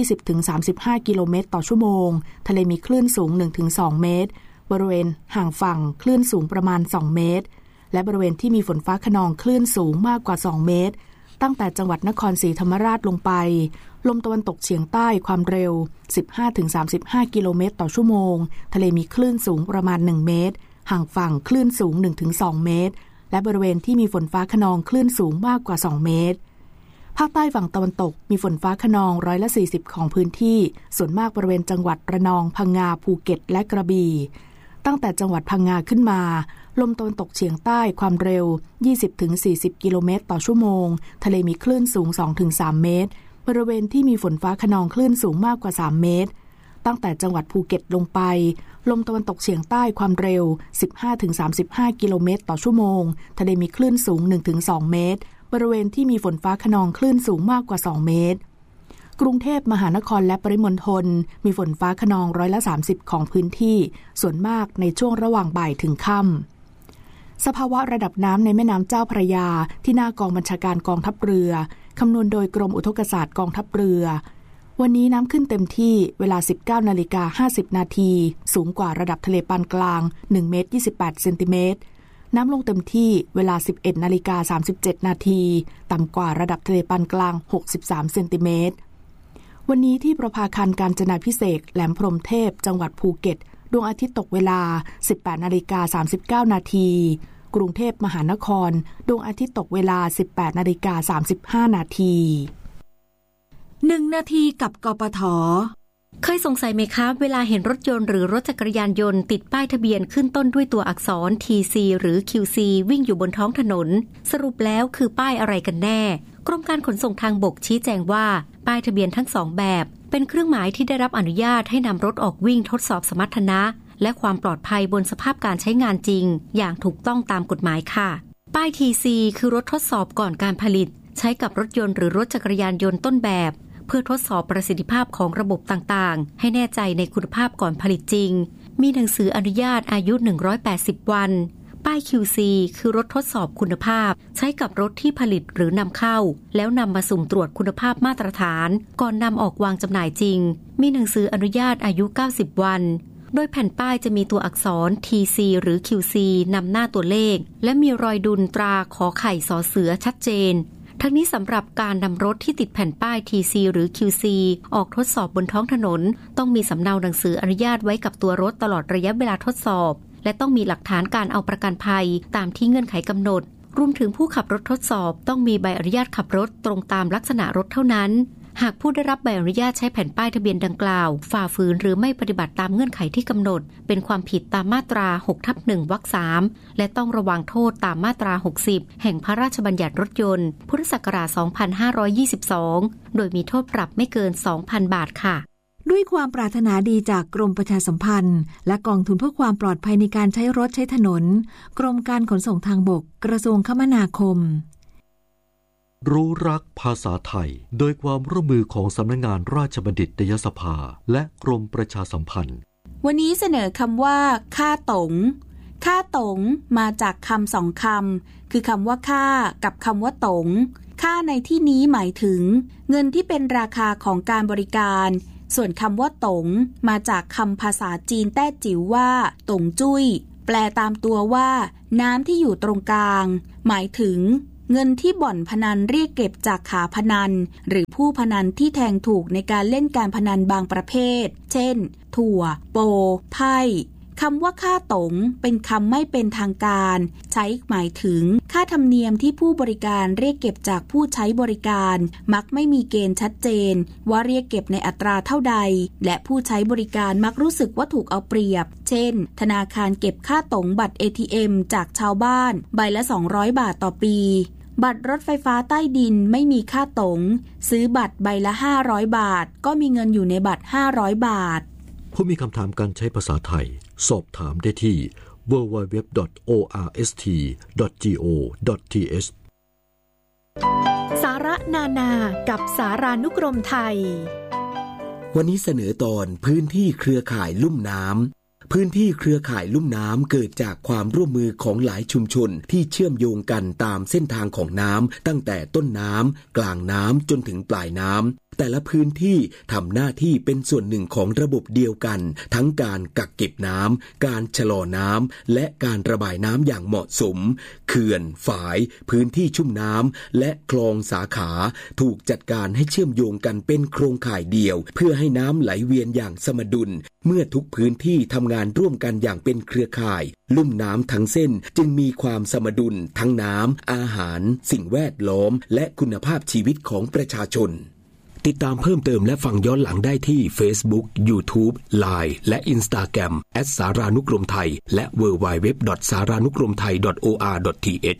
20-35 กิโลเมตรต่อชั่วโมงทะเลมีคลื่นสูง 1-2 เมตรบริเวณห่างฝั่งคลื่นสูงประมาณ2เมตรและบริเวณที่มีฝนฟ้าคะนองคลื่นสูงมากกว่า2เมตรตั้งแต่จังหวัดนครศรีธรรมราชลงไปลมตะวันตกเฉียงใต้ความเร็ว 15-35 กิโลเมตรต่อชั่วโมงทะเลมีคลื่นสูงประมาณ1เมตรห่างฝั่งคลื่นสูง 1-2 เมตรและบริเวณที่มีฝนฟ้าคะนองคลื่นสูงมากกว่า2เมตรภาคใต้ฝั่งตะวันตกมีฝนฟ้าคะนอง140ของพื้นที่ส่วนมากบริเวณจังหวัดระนองพังงาภูเก็ตและกระบี่ตั้งแต่จังหวัดพังงาขึ้นมาลมตะวันตกเฉียงใต้ความเร็ว 20-40 กิโลเมตรต่อชั่วโมงทะเลมีคลื่นสูง 2-3 เมตรบริเวณที่มีฝนฟ้าคะนองคลื่นสูงมากกว่า3เมตรตั้งแต่จังหวัดภูเก็ตลงไปลมตะวันตกเฉียงใต้ความเร็ว 15-35 กิโลเมตรต่อชั่วโมงทะเลมีคลื่นสูง 1-2 เมตรบริเวณที่มีฝนฟ้าคะนองคลื่นสูงมากกว่า2เมตรกรุงเทพมหานครและปริมณฑลมีฝนฟ้าคะนอง30%ของพื้นที่ส่วนมากในช่วงระหว่างบ่ายถึงค่ำสภาวะระดับน้ำในแม่น้ำเจ้าพระยาที่หน้ากองบัญชาการกองทัพเรือคำนวณโดยกรมอุทกศาสตร์กองทัพเรือวันนี้น้ำขึ้นเต็มที่เวลา 19:50 นาทีสูงกว่าระดับทะเลปานกลาง1เมตร28เซนติเมตรน้ำลงเต็มที่เวลา 11:37 นาทีต่ำกว่าระดับทะเลปานกลาง63เซนติเมตรวันนี้ที่ประภาคารกาญจนาภิเษกแหลมพรหมเทพจังหวัดภูเก็ตดวงอาทิตย์ตกเวลา 18:39 นาทีกรุงเทพมหานครดวงอาทิตย์ตกเวลา 18:35 นาที 1 นาทีกับกปท.เคยสงสัยไหมคะเวลาเห็นรถยนต์หรือรถจักรยานยนต์ติดป้ายทะเบียนขึ้นต้นด้วยตัวอักษร TC หรือ QC วิ่งอยู่บนท้องถนนสรุปแล้วคือป้ายอะไรกันแน่กรมการขนส่งทางบกชี้แจงว่าป้ายทะเบียนทั้ง2แบบเป็นเครื่องหมายที่ได้รับอนุญาตให้นำรถออกวิ่งทดสอบสมรรถนะและความปลอดภัยบนสภาพการใช้งานจริงอย่างถูกต้องตามกฎหมายค่ะป้าย TC คือรถทดสอบก่อนการผลิตใช้กับรถยนต์หรือรถจักรยานยนต์ต้นแบบเพื่อทดสอบประสิทธิภาพของระบบต่างๆให้แน่ใจในคุณภาพก่อนผลิตจริงมีหนังสืออนุญาตอายุ180วันป้าย QC คือรถทดสอบคุณภาพใช้กับรถที่ผลิตหรือนำเข้าแล้วนำมาสุ่มตรวจคุณภาพมาตรฐานก่อนนำออกวางจำหน่ายจริงมีหนังสืออนุญาตอายุ90วันโดยแผ่นป้ายจะมีตัวอักษร TC หรือ QC นำหน้าตัวเลขและมีรอยดุลตราขอไข่สอเสือชัดเจนทั้งนี้สำหรับการนำรถที่ติดแผ่นป้าย TC หรือ QC ออกทดสอบบนท้องถนนต้องมีสำเนาหนังสืออนุญาตไว้กับตัวรถตลอดระยะเวลาทดสอบและต้องมีหลักฐานการเอาประกันภัยตามที่เงื่อนไขกำหนดรวมถึงผู้ขับรถทดสอบต้องมีใบอนุญาตขับรถตรงตามลักษณะรถเท่านั้นหากผู้ได้รับใบอนุญาตใช้แผ่นป้ายทะเบียนดังกล่าวฝ่าฝืนหรือไม่ปฏิบัติตามเงื่อนไขที่กำหนดเป็นความผิดตามมาตรา 6/1 วรรค 3และต้องระวังโทษตามมาตรา 60 แห่งพระราชบัญญัติรถยนต์พุทธศักราช 2522 โดยมีโทษปรับไม่เกิน 2,000 บาทค่ะด้วยความปรารถนาดีจากกรมประชาสัมพันธ์และกองทุนเพื่อความปลอดภัยในการใช้รถใช้ถนนกรมการขนส่งทางบกกระทรวงคมนาคมรู้รักภาษาไทยโดยความร่วมมือของสำนักงานราชบัณฑิตยสภาและกรมประชาสัมพันธ์วันนี้เสนอคำว่าค่าต๋งค่าต๋งมาจากคำ2คำคือคำว่าค่ากับคำว่าต๋งค่าในที่นี้หมายถึงเงินที่เป็นราคาของการบริการส่วนคำว่าตงมาจากคำภาษาจีนแต้จิ๋วว่าตงจุ้ยแปลตามตัวว่าน้ำที่อยู่ตรงกลางหมายถึงเงินที่บ่อนพนันเรียกเก็บจากขาพนันหรือผู้พนันที่แทงถูกในการเล่นการพนันบางประเภทเช่นถั่วโปไพ่คำว่าค่าตงเป็นคำไม่เป็นทางการใช้หมายถึงค่าธรรมเนียมที่ผู้บริการเรียกเก็บจากผู้ใช้บริการมักไม่มีเกณฑ์ชัดเจนว่าเรียกเก็บในอัตราเท่าใดและผู้ใช้บริการมักรู้สึกว่าถูกเอาเปรียบเช่นธนาคารเก็บค่าตงบัตร ATM จากชาวบ้านใบละ200 บาทต่อปีบัตรรถไฟฟ้าใต้ดินไม่มีค่าตงซื้อบัตรใบละ500 บาทก็มีเงินอยู่ในบัตร500 บาทผู้มีคำถามการใช้ภาษาไทยสอบถามได้ที่ www.orst.go.th สาระนานากับสารานุกรมไทยวันนี้เสนอตอนพื้นที่เครือข่ายลุ่มน้ำพื้นที่เครือข่ายลุ่มน้ำเกิดจากความร่วมมือของหลายชุมชนที่เชื่อมโยงกันตามเส้นทางของน้ำตั้งแต่ต้นน้ำกลางน้ำจนถึงปลายน้ำแต่ละพื้นที่ทำหน้าที่เป็นส่วนหนึ่งของระบบเดียวกันทั้งการกักเก็บน้ำการชะลอน้ำและการระบายน้ำอย่างเหมาะสมเขื่อนฝายพื้นที่ชุ่มน้ำและคลองสาขาถูกจัดการให้เชื่อมโยงกันเป็นโครงข่ายเดียวเพื่อให้น้ำไหลเวียนอย่างสมดุลเมื่อทุกพื้นที่ทำงานร่วมกันอย่างเป็นเครือข่ายลุ่มน้ำทั้งเส้นจึงมีความสมดุลทั้งน้ำอาหารสิ่งแวดล้อมและคุณภาพชีวิตของประชาชนติดตามเพิ่มเติมและฟังย้อนหลังได้ที่ Facebook, YouTube, Line และ Instagram @ สารานุกรมไทยและ www.saranukromthai.or.th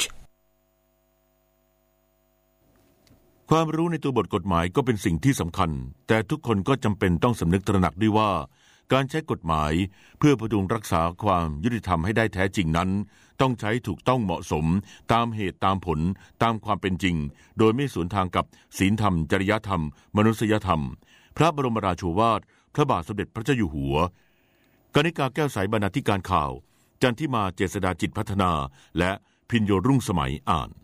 ความรู้ในตัวบทกฎหมายก็เป็นสิ่งที่สำคัญแต่ทุกคนก็จำเป็นต้องสำนึกตระหนักด้วยว่าการใช้กฎหมายเพื่อพดุงรักษาความยุติธรรมให้ได้แท้จริงนั้นต้องใช้ถูกต้องเหมาะสมตามเหตุตามผลตามความเป็นจริงโดยไม่สวนทางกับศีลธรรมจริยธรรมมนุษยธรรมพระบรมราโชวาทพระบาทสมเด็จพระเจ้าอยู่หัวกนิกาแก้วใสบรรณาธิการข่าวจันทิมาเจษฎาจิตพัฒนาและพิญโยรุ่งสมัยอ่าน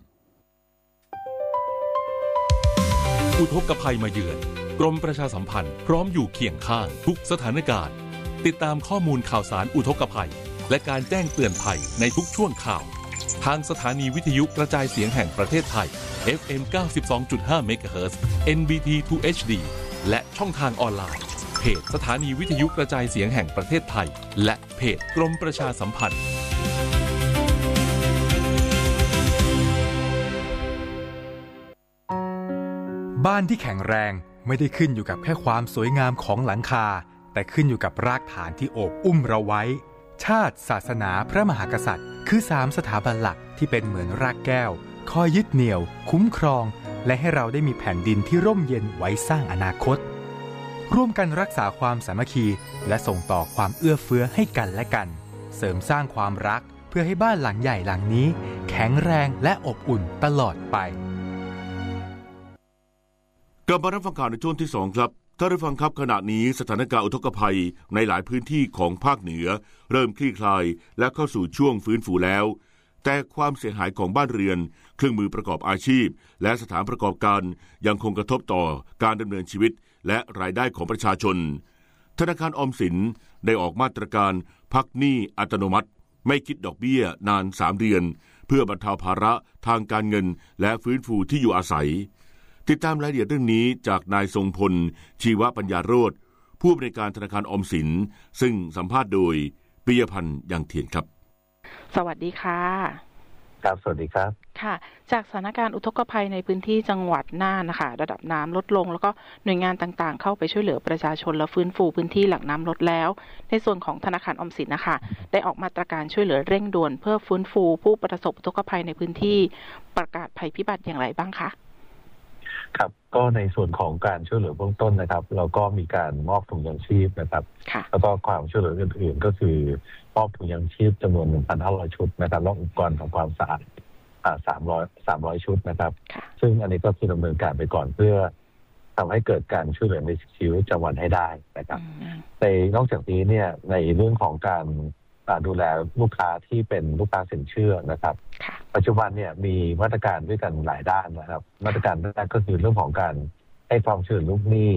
อุทกภัยมาเยือนกรมประชาสัมพันธ์พร้อมอยู่เคียงข้างทุกสถานการณ์ติดตามข้อมูลข่าวสารอุทกภัยและการแจ้งเตือนภัยในทุกช่วงข่าวทางสถานีวิทยุกระจายเสียงแห่งประเทศไทย FM 92.5 MHz NBT 2 HD และช่องทางออนไลน์เพจสถานีวิทยุกระจายเสียงแห่งประเทศไทยและเพจกรมประชาสัมพันธ์บ้านที่แข็งแรงไม่ได้ขึ้นอยู่กับแค่ความสวยงามของหลังคาแต่ขึ้นอยู่กับรากฐานที่โอบอุ้มเราไว้ชาติศาสนาพระมหากษัตริย์คือ3สถาบันหลักที่เป็นเหมือนรากแก้วคอยยึดเหนี่ยวคุ้มครองและให้เราได้มีแผ่นดินที่ร่มเย็นไว้สร้างอนาคตร่วมกันรักษาความสามัคคีและส่งต่อความเอื้อเฟื้อให้กันและกันเสริมสร้างความรักเพื่อให้บ้านหลังใหญ่หลังนี้แข็งแรงและอบอุ่นตลอดไปกลับมารับฟังข่าวในช่วงที่2ครับท่านผู้ฟังครับขณะนี้สถานการณ์อุทกภัยในหลายพื้นที่ของภาคเหนือเริ่มคลี่คลายและเข้าสู่ช่วงฟื้นฟูแล้วแต่ความเสียหายของบ้านเรือนเครื่องมือประกอบอาชีพและสถานประกอบการยังคงกระทบต่อการดำเนินชีวิตและรายได้ของประชาชนธนาคารออมสินได้ออกมาตรการพักหนี้อัตโนมัติไม่คิดดอกเบี้ยนาน3เดือนเพื่อบรรเทาภาระทางการเงินและฟื้นฟูที่อยู่อาศัยติดตามรายละเอียดเรื่องนี้จากนายทรงพลชีวปัญญาโรจน์ผู้อำนวยการธนาคารออมสินซึ่งสัมภาษณ์โดยปิยพันธ์ยังเทียนครับสวัสดีค่ะครับสวัสดีครับค่ะจากสถานการณ์อุทกภัยในพื้นที่จังหวัดน่านนะคะระดับน้ำลดลงแล้วก็หน่วยงานต่างๆเข้าไปช่วยเหลือประชาชนและฟื้นฟูพื้นที่หลังน้ำลดแล้วในส่วนของธนาคารออมสินนะคะได้ออกมาตรการช่วยเหลือเร่งด่วนเพื่อฟื้นฟูผู้ประสบอุทกภัยในพื้นที่ประกาศภัยพิบัติอย่างไรบ้างคะครับก็ในส่วนของการช่วยเหลือเบื้องต้นนะครับเราก็มีการมอบถุงยางชีพนะครับแล้วก็ความช่วยเหลืออื่นๆก็คือมอบถุงยางชีพจำนวน 1,500 ชุดนะครับและอุปกรณ์ทำความสะอาด300 ชุดนะครับซึ่งอันนี้ก็คือดำเนินการไปก่อนเพื่อทำให้เกิดการช่วยเหลือในชีวิตประจำวันให้ได้นะครับในนอกจากนี้เนี่ยในเรื่องของการดูแลลูกค้าที่เป็นลูกค้าสินเชื่อนะครับปัจจุบันเนี่ยมีมาตรการด้วยกันหลายด้านนะครับมาตรการแรกก็คือเรื่องของการให้ความช่วยเหลือลูกหนี้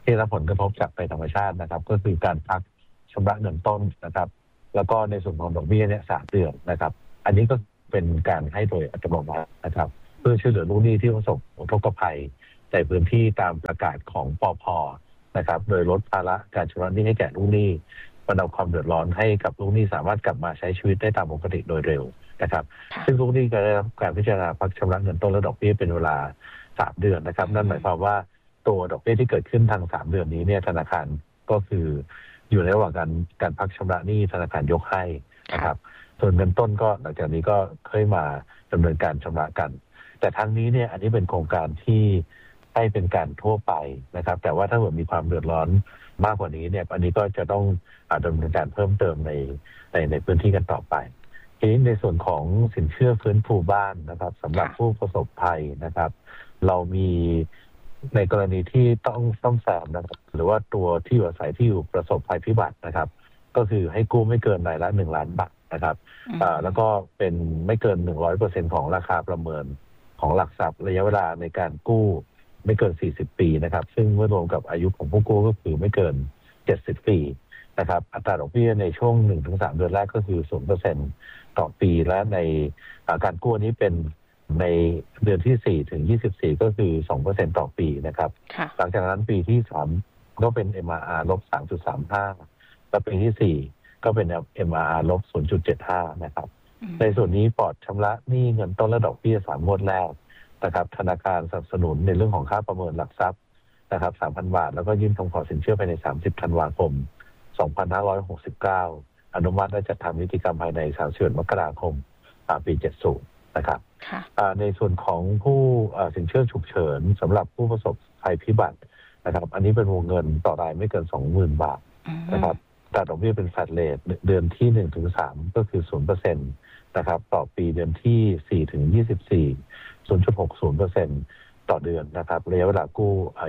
ที่รับผลกระทบจากภัยธรรมชาตินะครับก็คือการพักชำระเงินต้นนะครับแล้วก็ในส่วนของดอกเบี้ยเนี่ย3 เดือนนะครับอันนี้ก็เป็นการให้โดยอัตโนมัตินะครับเพื่อช่วยเหลือลูกหนี้ที่ประสบอุทกภัยในพื้นที่ตามประกาศของปภ.นะครับโดยลดภาระการชำระหนี้ให้แก่ลูกหนี้บรรเทาความเดือดร้อนให้กับลูกหนี้สามารถกลับมาใช้ชีวิตได้ตามปกติโดยเร็วนะครับซึ่งลูกหนี้ก็ได้รับการพิจารณาพักชำระเงินต้นและดอกเบี้ยเป็นเวลา3 เดือนนะครับนั่นหมายความว่าตัวดอกเบี้ยที่เกิดขึ้นทาง3 เดือนนี้เนี่ยธนาคารก็คืออยู่ในระหว่างการพักชำระหนี้ธนาคารยกให้นะครับส่วนเงินต้นก็หลังจากนี้ก็ค่อยมาดำเนินการชำระกันแต่ทั้งนี้เนี่ยอันนี้เป็นโครงการที่ให้เป็นการทั่วไปนะครับแต่ว่าถ้าเกิดมีความเดือดร้อนมากกว่านี้เนี่ยอันนี้ก็จะต้องดำเนินการเพิ่มเติมในพื้นที่กันต่อไปทีนี้ในส่วนของสินเชื่อฟื้นฟูบ้านนะครับสำหรับผู้ประสบภัยนะครับเรามีในกรณีที่ต้องซ่อมแซมนะครับหรือว่าตัวที่อยู่อาศัยที่อยู่ประสบภัยพิบัตินะครับก็คือให้กู้ไม่เกินรายละ1 ล้านบาทนะครับแล้วก็เป็นไม่เกิน 100% ของราคาประเมินของหลักทรัพย์ระยะเวลาในการกู้ไม่เกิน40 ปีนะครับซึ่งเมื่อรวมกับอายุของผู้กู้ก็คือไม่เกิน70 ปีนะครับอัตราดอกเบี้ยในช่วง 1-3 เดือนแรกก็คือ 0% ต่อปีและในการกู้นี้เป็นในเดือนที่4 ถึง 24ก็คือ 2% ต่อปีนะครับหลังจากนั้นปีที่3ก็เป็น MRR ลบ 3.35 และปีที่4ก็เป็น MRR ลบ 0.75 นะครับในส่วนนี้ปลอดชำระหนี้เงินต้นและดอกเบี้ย3 งวดแรกนะครับธนาคารสนับสนุนในเรื่องของค่าประเมินหลักทรัพย์นะครับ 3,000 บาทแล้วก็ยื่นคำขอสินเชื่อภายใน30 ธันวาคม 2569 อนุมัติและจัดทำนิติกรรมภายใน31 มกราคม ปี 70 นะครับในส่วนของผู้สินเชื่อฉุกเฉินสำหรับผู้ประสบภัยพิบัตินะครับอันนี้เป็นวงเงินต่อรายไม่เกิน 20,000 บาทนะครับแต่ดอกเบี้ยเป็นแฟลตเรทเดือนที่ 1-3 ก็คือ 0% นะครับต่อปีเดือนที่ 4-24 0.60% ต่อเดือนนะครับระยะเวลากู้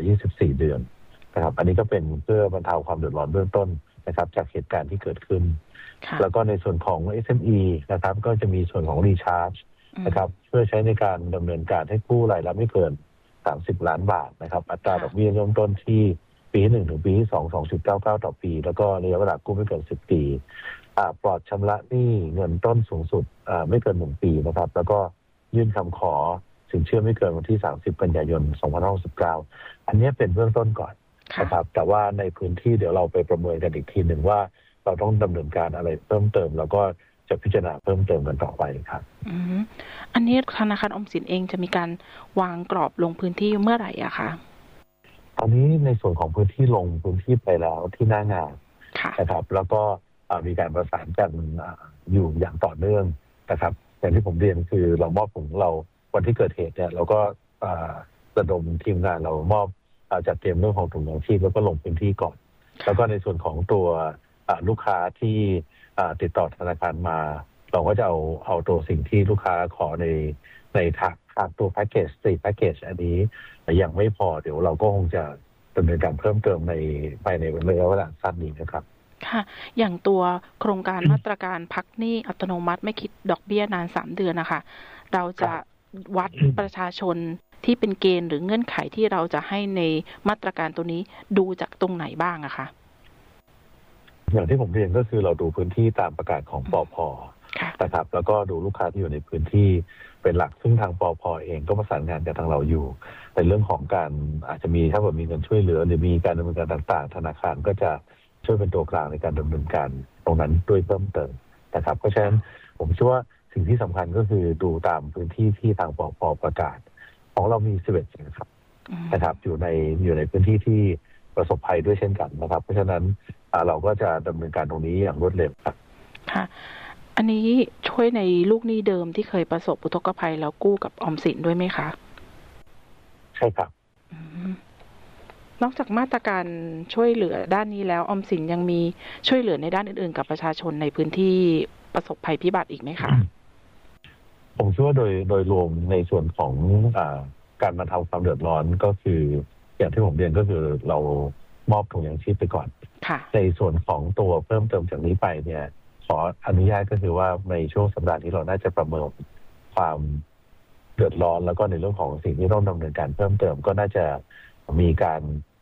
24 เดือนนะครับอันนี้ก็เป็นเพื่อบรรเทาความเดือดร้อนเบื้องต้นนะครับจากเหตุการณ์ที่เกิดขึ้นแล้วก็ในส่วนของ SME นะครับก็จะมีส่วนของ Recharge นะครับเพื่อใช้ในการดำเนินการให้กู้รายละไม่เกิน30 ล้านบาทนะครับอัตราดอกเบี้ยเริ่มต้นที่ปีที่1ถึงปีที่2 2.99 ต่อปีแล้วก็ระยะเวลากู้ไม่เกิน10 ปีปลอดชำระหนี้เงินต้นสูงสุดไม่เกิน1 ปีนะครับแล้วก็ยื่นคำขอสินเชื่อไม่เกินวันที่30 กันยายน 2569 อันนี้เป็นเบื้องต้นก่อนนะครับแต่ว่าในพื้นที่เดี๋ยวเราไปประเมินกันอีกทีหนึ่งว่าเราต้องดำเนินการอะไรเพิ่มเติมแล้วก็จะพิจารณาเพิ่มเติมกันต่อไปครับอันนี้ธนาคารออมสินเองจะมีการวางกรอบลงพื้นที่เมื่อไหร่อะคะตอนนี้ในส่วนของพื้นที่ลงพื้นที่ไปแล้วที่หน้างานนะครับแล้วก็มีการประสานกันอยู่อย่างต่อเนื่องนะครับอย่างที่ผมเรียนคือเรามอบของเราวันที่เกิดเหตุเนี่ยเราก็ระดมทีมงานเรามอบจัดเตรียมเรื่องของถุงยางชีพแล้วก็ลงพื้นที่ก่อนแล้วก็ในส่วนของตัวลูกค้าที่ติดต่อธนาคารมาเราก็จะเอาตัวสิ่งที่ลูกค้าขอในทางตัวแพ็กเกจ4แพ็กเกจอันนี้ยังไม่พอเดี๋ยวเราก็คงจะดำเนินการเพิ่มเติมภายในระยะเวลาสั้นนี้นะครับค่ะอย่างตัวโครงการมาตรการพักหนี้อัตโนมัติไม่คิดดอกเบี้ยนาน3 เดือนนะคะเราจะวัดประชาชนที่เป็นเกณฑ์หรือเงื่อนไขที่เราจะให้ในมาตรการตัวนี้ดูจากตรงไหนบ้างอะคะอย่างที่ผมเรียนก็คือเราดูพื้นที่ตามประกาศของปภ.นะครับแล้วก็ดูลูกค้าที่อยู่ในพื้นที่เป็นหลักซึ่งทางปภ.เองก็ประสานงานกับทางเราอยู่ในเรื่องของการอาจจะมีถ้าเกิดมีเงินช่วยเหลือหรือมีการดำเนินการต่างๆธนาคารก็จะช่วยเป็นตัวกลางในการดำเนินการตรงนั้นด้วยเพิ่มเติมนะครับเพราะฉะนั้นผมเชื่อว่าสิ่งที่สำคัญก็คือดูตามพื้นที่ที่ทางปภ.ประกาศของเรามี11นะครับอยู่ในพื้นที่ที่ประสบภัยด้วยเช่นกันนะครับเพราะฉะนั้นเราก็จะดำเนินการตรงนี้อย่างรวดเร็วครับค่ะอันนี้ช่วยในลูกหนี้เดิมที่เคยประสบอุทกภัยแล้วกู้กับออมสินด้วยไหมคะใช่ครับนอกจากมาตรการช่วยเหลือด้านนี้แล้วออมสินยังมีช่วยเหลือในด้านอื่นๆกับประชาชนในพื้นที่ประสบภัยพิบัติอีกไหมคะผมเชื่อว่าโดยรวมในส่วนของการบรรเทาความเดือดร้อนก็คืออย่างที่ผมเรียนก็คือเรามอบถุงยางชีพไปก่อนในส่วนของตัวเพิ่มเติมจากนี้ไปเนี่ยขออนุญาตก็คือว่าในช่วงสัปดาห์นี้เราน่าจะประเมินความเดือดร้อนแล้วก็ในเรื่องของสิ่งที่ต้องดำเนินการเพิ่มเติมก็น่าจะมีการ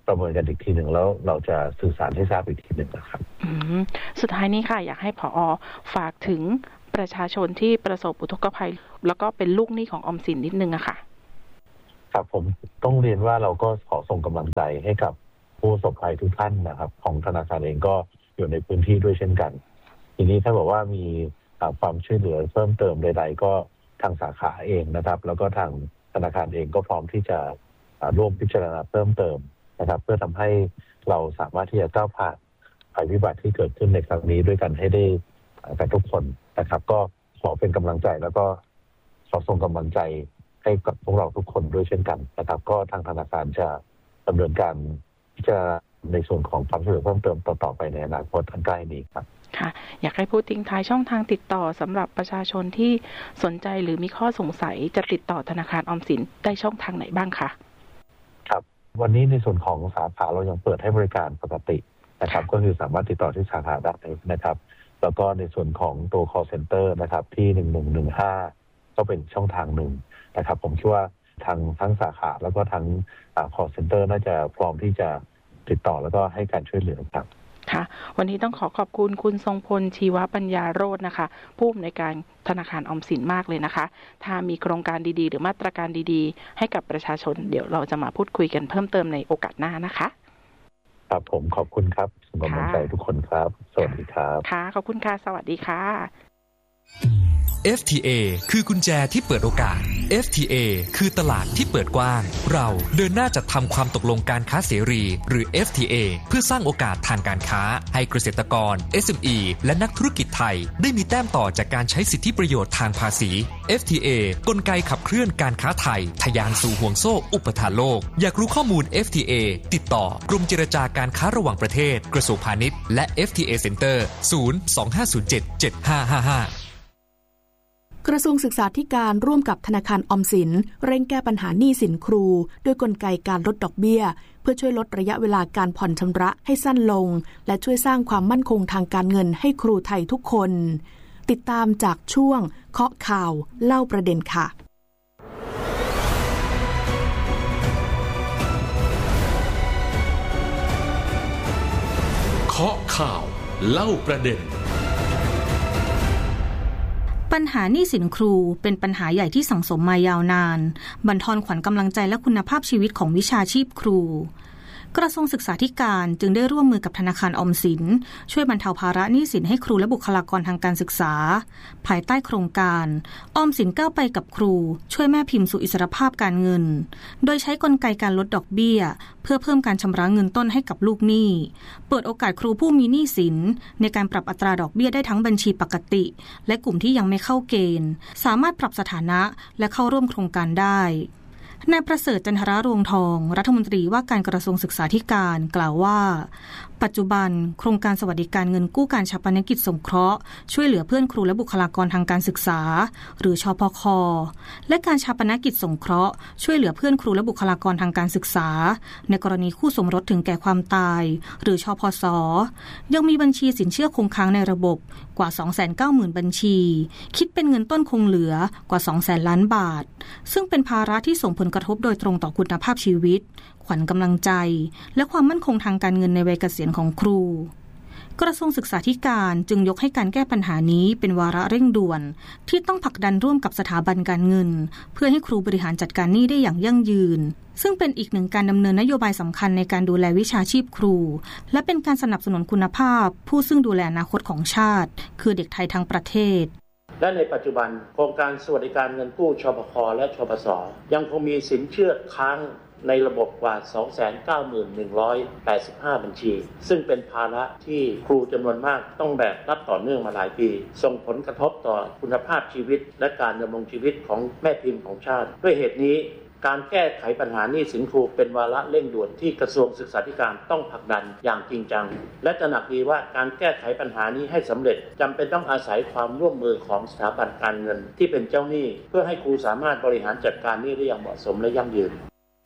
ประเมินกันอีกทีหนึ่งแล้วเราจะสื่อสารให้ทราบอีกทีหนึ่งนะครับสุดท้ายนี้ค่ะอยากให้ผอ.ฝากถึงประชาชนที่ประสบอุทกภัยแล้วก็เป็นลูกหนี้ของออมสินนิดนึงอะค่ะครับผมต้องเรียนว่าเราก็ขอส่งกำลังใจให้กับผู้ประสบภัยทุกท่านนะครับของธนาคารเองก็อยู่ในพื้นที่ด้วยเช่นกันทีนี้ถ้าบอกว่ามีความช่วยเหลือเพิ่มเติมใดๆก็ทางสาขาเองนะครับแล้วก็ทางธนาคารเองก็พร้อมที่จะร่วมพิจารณาเพิ่มเติมนะครับเพื่อทำให้เราสามารถที่จะก้าวผ่านภัยพิบัติที่เกิดขึ้นในครั้งนี้ด้วยกันให้ได้กันทุกคนนะครับก็ขอเป็นกำลังใจแล้วก็ขอส่งกำลังใจให้กับพวกเราทุกคนด้วยเช่นกันนะครับก็ทางธนาคารจะดำเนินการพิจารณาในส่วนของความช่วยเหลือเพิ่มเติมต่อไปในอนาคตอันใกล้นี้ครับค่ะอยากให้พูดทิ้งท้ายช่องทางติดต่อสำหรับประชาชนที่สนใจหรือมีข้อสงสัยจะติดต่อธนาคารออมสินได้ช่องทางไหนบ้างคะครับวันนี้ในส่วนของสาขาเรายังเปิดให้บริการปกตินะครับก็คือสามารถติดต่อที่สาขาได้นะครับแล้วก็ในส่วนของตัว call center นะครับที่1115ก็เป็นช่องทางหนึ่งนะครับผมคิดว่าทั้งสาขาแล้วก็ทั้งcall center น่าจะพร้อมที่จะติดต่อแล้วก็ให้การช่วยเหลือครับค่ะวันนี้ต้องขอบคุณคุณทรงพลชีวปัญญาโรจน์นะคะผู้อำนวยการธนาคารออมสินมากเลยนะคะถ้ามีโครงการดีๆหรือมาตรการดีๆให้กับประชาชนเดี๋ยวเราจะมาพูดคุยกันเพิ่มเติมในโอกาสหน้านะคะครับผมขอบคุณครับส่งกำลังใจทุกคนครับสวัสดีครับค่ะขอบคุณค่ะสวัสดีค่ะ FTA คือกุญแจที่เปิดโอกาส FTA คือตลาดที่เปิดกว้างเราเดินหน้าจัดทำความตกลงการค้าเสรีหรือ FTA เพื่อสร้างโอกาสทางการค้าให้เกษตรกร SME และนักธุรกิจไทยได้มีแต้มต่อจากการใช้สิทธิประโยชน์ทางภาษี FTA กลไกขับเคลื่อนการค้าไทยทะยานสู่ห่วงโซ่อุปทานโลกอยากรู้ข้อมูล FTA ติดต่อกรมเจรจาการค้าระหว่างประเทศกระทรวงพาณิชย์และ FTA Center 025077555 กระทรวงศึกษาธิการร่วมกับธนาคารออมสินเร่งแก้ปัญหาหนี้สินครูด้วยกลไกการลดดอกเบี้ยเพื่อช่วยลดระยะเวลาการผ่อนชำระให้สั้นลงและช่วยสร้างความมั่นคงทางการเงินให้ครูไทยทุกคนติดตามจากช่วงเคาะข่าวเล่าประเด็นค่ะเคาะข่าวเล่าประเด็นปัญหาหนี้สินครูเป็นปัญหาใหญ่ที่สังสมมายาวนานบั่นทอนขวัญกำลังใจและคุณภาพชีวิตของวิชาชีพครูกระทรวงศึกษาธิการจึงได้ร่วมมือกับธนาคารออมสินช่วยบรรเทาภาระหนี้สินให้ครูและบุคลากรทางการศึกษาภายใต้โครงการออมสินก้าวไปกับครูช่วยแม่พิมพ์สู่อิสรภาพการเงินโดยใช้กลไกการลดดอกเบี้ยเพื่อเพิ่มการชำระเงินต้นให้กับลูกหนี้เปิดโอกาสครูผู้มีหนี้สินในการปรับอัตราดอกเบี้ยได้ทั้งบัญชีปกติและกลุ่มที่ยังไม่เข้าเกณฑ์สามารถปรับสถานะและเข้าร่วมโครงการได้นายประเสริฐจันทรรวงทองรัฐมนตรีว่าการกระทรวงศึกษาธิการกล่าวว่าปัจจุบันโครงการสวัสดิการเงินกู้การฌาปนกิจสงเคราะห์ช่วยเหลือเพื่อนครูและบุคลากรทางการศึกษาหรือชพค.และการฌาปนกิจสงเคราะห์ช่วยเหลือเพื่อนครูและบุคลากรทางการศึกษาในกรณีคู่สมรสถึงแก่ความตายหรือชพส.ยังมีบัญชีสินเชื่อคงค้างในระบบกว่า 290,000 บัญชีคิดเป็นเงินต้นคงเหลือกว่า 200,000 ล้านบาทซึ่งเป็นภาระที่ส่งผลกระทบโดยตรงต่อคุณภาพชีวิตขวัญกำลังใจและความมั่นคงทางการเงินในวัยเกษียณของครูกระทรวงศึกษาธิการจึงยกให้การแก้ปัญหานี้เป็นวาระเร่งด่วนที่ต้องผลักดันร่วมกับสถาบันการเงินเพื่อให้ครูบริหารจัดการหนี้ได้อย่างยั่งยืนซึ่งเป็นอีกหนึ่งการดำเนินนโยบายสำคัญในการดูแลวิชาชีพครูและเป็นการสนับสนุนคุณภาพผู้ซึ่งดูแลอนาคตของชาติคือเด็กไทยทั้งประเทศและในปัจจุบันโครงการสวัสดิการเงินกู้ชพค.และชพส.ยังคงมีสินเชื่อค้างในระบบกว่า 291,185 บัญชีซึ่งเป็นภาระที่ครูจำนวนมากต้องแบกรับต่อเนื่องมาหลายปีส่งผลกระทบต่อคุณภาพชีวิตและการดำรงชีวิตของแม่พิมพ์ของชาติด้วยเหตุนี้การแก้ไขปัญหาหนี้สินครูเป็นวาระเร่งด่วนที่กระทรวงศึกษาธิการต้องผลักดันอย่างจริงจังและตระหนักดีว่าการแก้ไขปัญหานี้ให้สำเร็จจำเป็นต้องอาศัยความร่วมมือของสถาบันการเงินที่เป็นเจ้าหนี้เพื่อให้ครูสามารถบริหารจัดการหนี้ได้อย่างเหมาะสมและยั่งยืน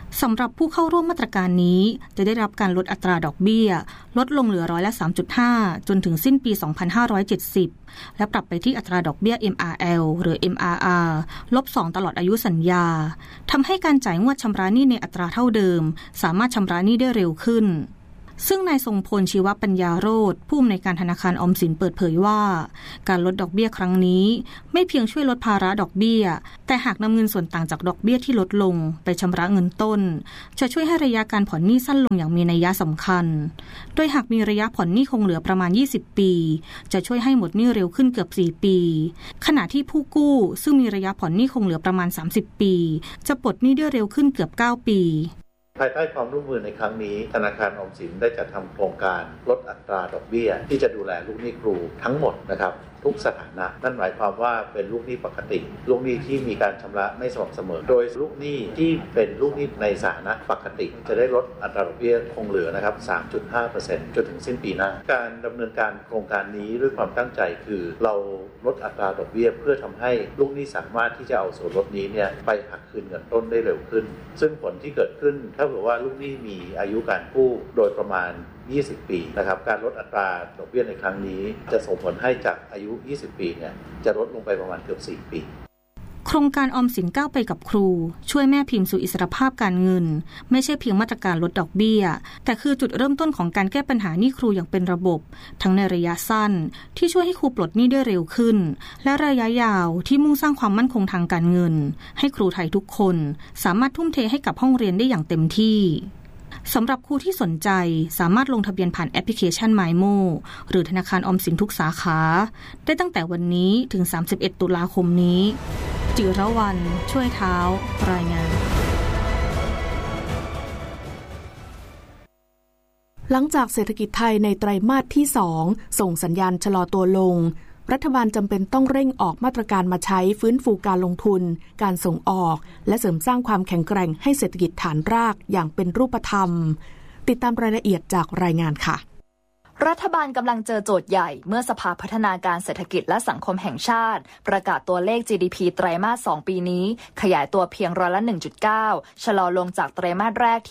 สำหรับผู้เข้าร่วมมาตรการนี้จะได้รับการลดอัตราดอกเบี้ยลดลงเหลือ3.5% จนถึงสิ้นปี 2570 และปรับไปที่อัตราดอกเบี้ย MRL หรือ MRR -2 ตลอดอายุสัญญาทำให้การจ่ายงวดชำระหนี้ในอัตราเท่าเดิมสามารถชำระหนี้ได้เร็วขึ้นซึ่งนายทรงพลชีวปัญญาโรจน์ผู้อำนวยการธนาคารออมสินเปิดเผยว่าการลดดอกเบี้ยครั้งนี้ไม่เพียงช่วยลดภาระดอกเบี้ยแต่หากนำเงินส่วนต่างจากดอกเบี้ยที่ลดลงไปชำระเงินต้นจะช่วยให้ระยะการผ่อนหนี้สั้นลงอย่างมีนัยสำคัญโดยหากมีระยะผ่อนหนี้คงเหลือประมาณ20ปีจะช่วยให้หมดหนี้เร็วขึ้นเกือบ4ปีขณะที่ผู้กู้ซึ่งมีระยะผ่อนหนี้คงเหลือประมาณ30ปีจะปลดหนี้ได้เร็วขึ้นเกือบ9ปีภายใต้ความร่วมมือในครั้งนี้ธนาคารออมสินได้จัดทำโครงการลดอัตราดอกเบี้ยที่จะดูแลลูกหนี้ครูทั้งหมดนะครับทุกสถานะนั่นหมายความว่าเป็นลูกหนี้ปกติลูกหนี้ที่มีการชำระไม่สม่ำเสมอโดยลูกหนี้ที่เป็นลูกหนี้ในสถานะปกติจะได้ลดอัตราดอกเบี้ยคงเหลือนะครับ 3.5% จนถึงสิ้นปีหน้าการดำเนินการโครงการนี้ด้วยความตั้งใจคือเราลดอัตราดอกเบี้ยเพื่อทำให้ลูกหนี้สามารถที่จะเอาส่วนลดนี้เนี่ยไปหักคืนเงินต้นได้เร็วขึ้นซึ่งผลที่เกิดขึ้นถ้าเผื่อว่าลูกหนี้มีอายุการกู้โดยประมาณ20 ปีนะครับการลดอัตราดอกเบี้ยในครั้งนี้จะส่งผลให้จากอายุ20 ปีเนี่ยจะลดลงไปประมาณเกือบ4 ปีโครงการออมสินก้าวไปกับครูช่วยแม่พิมพ์สู่อิสรภาพการเงินไม่ใช่เพียงมาตรการลดดอกเบี้ยแต่คือจุดเริ่มต้นของการแก้ปัญหาหนี้ครูอย่างเป็นระบบทั้งในระยะสั้นที่ช่วยให้ครูปลดหนี้ได้เร็วขึ้นและระยะยาวที่มุ่งสร้างความมั่นคงทางการเงินให้ครูไทยทุกคนสามารถทุ่มเทให้กับห้องเรียนได้อย่างเต็มที่สำหรับครูที่สนใจสามารถลงทะเบียนผ่านแอปพลิเคชัน MyMo หรือธนาคารออมสินทุกสาขาได้ตั้งแต่วันนี้ถึง31ตุลาคมนี้จิรวรรณช่วยเท้ารายงานหลังจากเศรษฐกิจไทยในไตรมาสที่2ส่งสัญญาณชะลอตัวลงรัฐบาลจำเป็นต้องเร่งออกมาตรการมาใช้ฟื้นฟูการลงทุนการส่งออกและเสริมสร้างความแข็งแกร่งให้เศรษฐกิจฐานรากอย่างเป็นรูปธรรมติดตามรายละเอียดจากรายงานค่ะรัฐบาลกำลังเจอโจทย์ใหญ่เมื่อสภาพัฒนาการเศรษฐกิจและสังคมแห่งชาติประกาศตัวเลข GDP ไตรมาส 2 ปีนี้ขยายตัวเพียง1.9% ชะลอลงจากไตรมาสแรกที่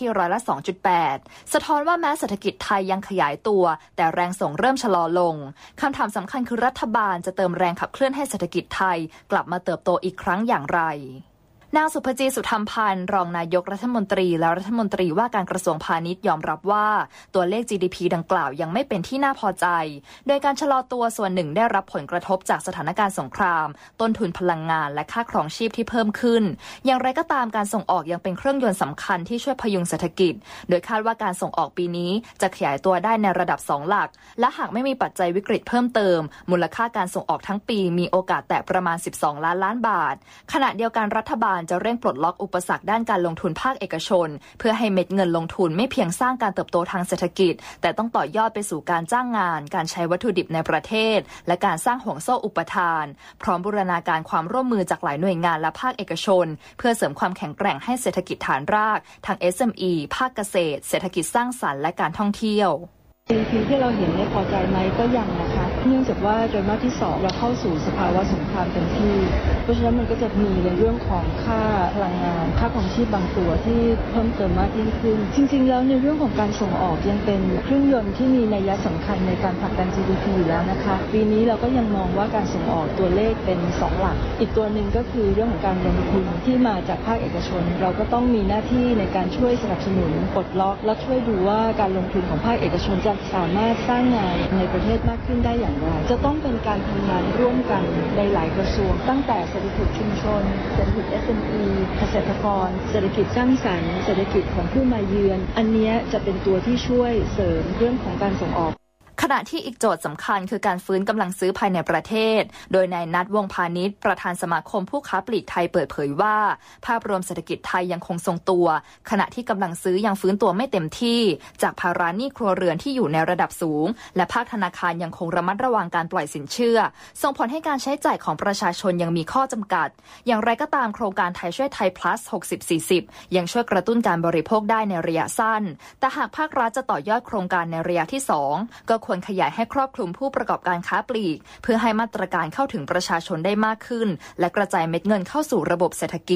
2.8% สะท้อนว่าแม้เศรษฐกิจไทยยังขยายตัวแต่แรงส่งเริ่มชะลอลงคำถามสำคัญคือรัฐบาลจะเติมแรงขับเคลื่อนให้เศรษฐกิจไทยกลับมาเติบโตอีกครั้งอย่างไรนางสุภจีสุธรรมพันธ์รองนายกรัฐมนตรีและรัฐมนตรีว่าการกระทรวงพาณิชย์ยอมรับว่าตัวเลข GDP ดังกล่าวยังไม่เป็นที่น่าพอใจโดยการชะลอตัวส่วนหนึ่งได้รับผลกระทบจากสถานการณ์สงครามต้นทุนพลังงานและค่าครองชีพที่เพิ่มขึ้นอย่างไรก็ตามการส่งออกยังเป็นเครื่องยนต์สำคัญที่ช่วยพยุงเศรษฐกิจโดยคาดว่าการส่งออกปีนี้จะขยายตัวได้ในระดับ2หลักและหากไม่มีปัจจัยวิกฤตเพิ่มเติมมูลค่าการส่งออกทั้งปีมีโอกาสแตะประมาณ12 ล้านบาทขณะเดียวกันรัฐบาลจะเร่งปลดล็อกอุปสรรคด้านการลงทุนภาคเอกชนเพื่อให้เม็ดเงินลงทุนไม่เพียงสร้างการเติบโตทางเศรษฐกิจแต่ต้องต่อยอดไปสู่การจ้างงานการใช้วัตถุดิบในประเทศและการสร้างห่วงโซ่อุปทานพร้อมบูรณาการความร่วมมือจากหลายหน่วยงานและภาคเอกชนเพื่อเสริมความแข็งแกร่งให้เศรษฐกิจฐานรากทาง SME ภาคเกษตรเศรษฐกิจสร้างสรรค์และการท่องเที่ยว GDP ที่เราเห็นพอใจไหมก็ยังนะคะเนื่องจากว่าไตรมาสที่2เราเข้าสู่สภาวะสงครามเต็มที่เพราะฉะนั้นมันก็จะมีในเรื่องของค่าพลังงานค่าครองชีพบางตัวที่เพิ่มเติมมากยิ่งขึ้นจริงๆแล้วในเรื่องของการส่งออกยังเป็นเครื่องยนต์ที่มีนัยสำคัญในการผลักดัน GDP อยู่แล้วนะคะปีนี้เราก็ยังมองว่าการส่งออกตัวเลขเป็น2หลักอีกตัวหนึ่งก็คือเรื่องของการลงทุนที่มาจากภาคเอกชนเราก็ต้องมีหน้าที่ในการช่วยสนับสนุนปลดล็อกและช่วยดูว่าการลงทุนของภาคเอกชนจะสามารถสร้างงานในประเทศมากขึ้นได้อย่างไรจะต้องเป็นการทำงานร่วมกันในหลายกระทรวงตั้งแต่เศรษฐกิจชุมชนเศรษฐกิจ SME เกษตรกรเศรษฐกิจสร้างสรรค์เศรษฐกิจของผู้มาเยือนอันนี้จะเป็นตัวที่ช่วยเสริมเรื่องของการส่งออกขณะที่อีกโจทย์สำคัญคือการฟื้นกำลังซื้อภายในประเทศโดยนายณัฐ วงศ์พาณิชย์ประธานสมาคมผู้ค้าปลีกไทยเปิดเผยว่าภาพรวมเศรษฐกิจไทยยังคงทรงตัวขณะที่กำลังซื้อยังฟื้นตัวไม่เต็มที่จากภาระหนี้ครัวเรือนที่อยู่ในระดับสูงและภาคธนาคารยังคงระมัดระวังการปล่อยสินเชื่อส่งผลให้การใช้จ่ายของประชาชนยังมีข้อจำกัดอย่างไรก็ตามโครงการไทยช่วยไทย plus 60-40 ยังช่วยกระตุ้นการบริโภคได้ในระยะสั้นแต่หากภาครัฐจะต่อยอดโครงการในระยะที่2ก็ควรขยายให้ครอบคลุมผู้ประกอบการค้าปลีกเพื่อให้มาตรการเข้าถึงประชาชนได้มากขึ้นและกระจายเม็ดเงินเข้าสู่ระบบเศรษฐกิจ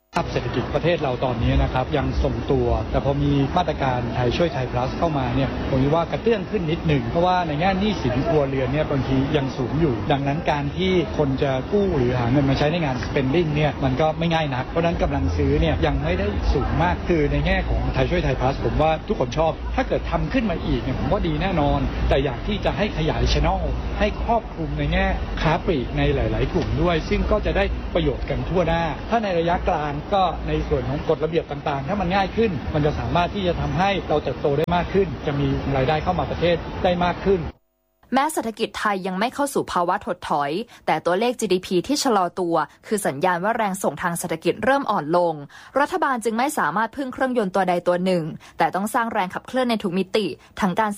เศรษฐกิจประเทศเราตอนนี้นะครับยังทรงตัวแต่พอมีมาตรการไทยช่วยไทย plus เข้ามาเนี่ยผมว่ากระเตื้องขึ้นนิดหนึ่งเพราะว่าในแง่หนี้สินครัวเรือนเนี่ยบางทียังสูงอยู่ดังนั้นการที่คนจะกู้หรือหาเงินมาใช้ในงาน spending เนี่ยมันก็ไม่ง่ายนักเพราะนั้นกำลังซื้อเนี่ยยังไม่ได้สูงมากคือในแง่ของไทยช่วยไทย plus ผมว่าทุกคนชอบถ้าเกิดทำขึ้นมาอีกเนี่ยผมว่าดีแน่นอนแต่อยากที่จะให้ขยาย channel ให้ครอบคลุมในแง่ค้าปลีกในหลายๆกลุ่มด้วยซึ่งก็จะได้ประโยชน์กันทั่วหน้าถ้าในระยะกลางก็ในส่วนของกฎระเบียบต่างๆถ้ามันง่ายขึ้นมันจะสามารถที่จะทำให้เราเติบโตได้มากขึ้นจะมีรายได้เข้ามาประเทศได้มากขึ้นแม้เศรษฐกิจไทยยังไม่เข้าสู่ภาวะถดถอยแต่ตัวเลข GDP ที่ชะลอตัวคือสัญญาณว่าแรงส่งทางเศรษฐกิจเริ่มอ่อนลงรัฐบาลจึงไม่สามารถพึ่งเครื่องยนต์ตัวใดตัวหนึ่งแต่ต้องสร้างแรงขับเคลื่อนในทุกมิติทั้งการ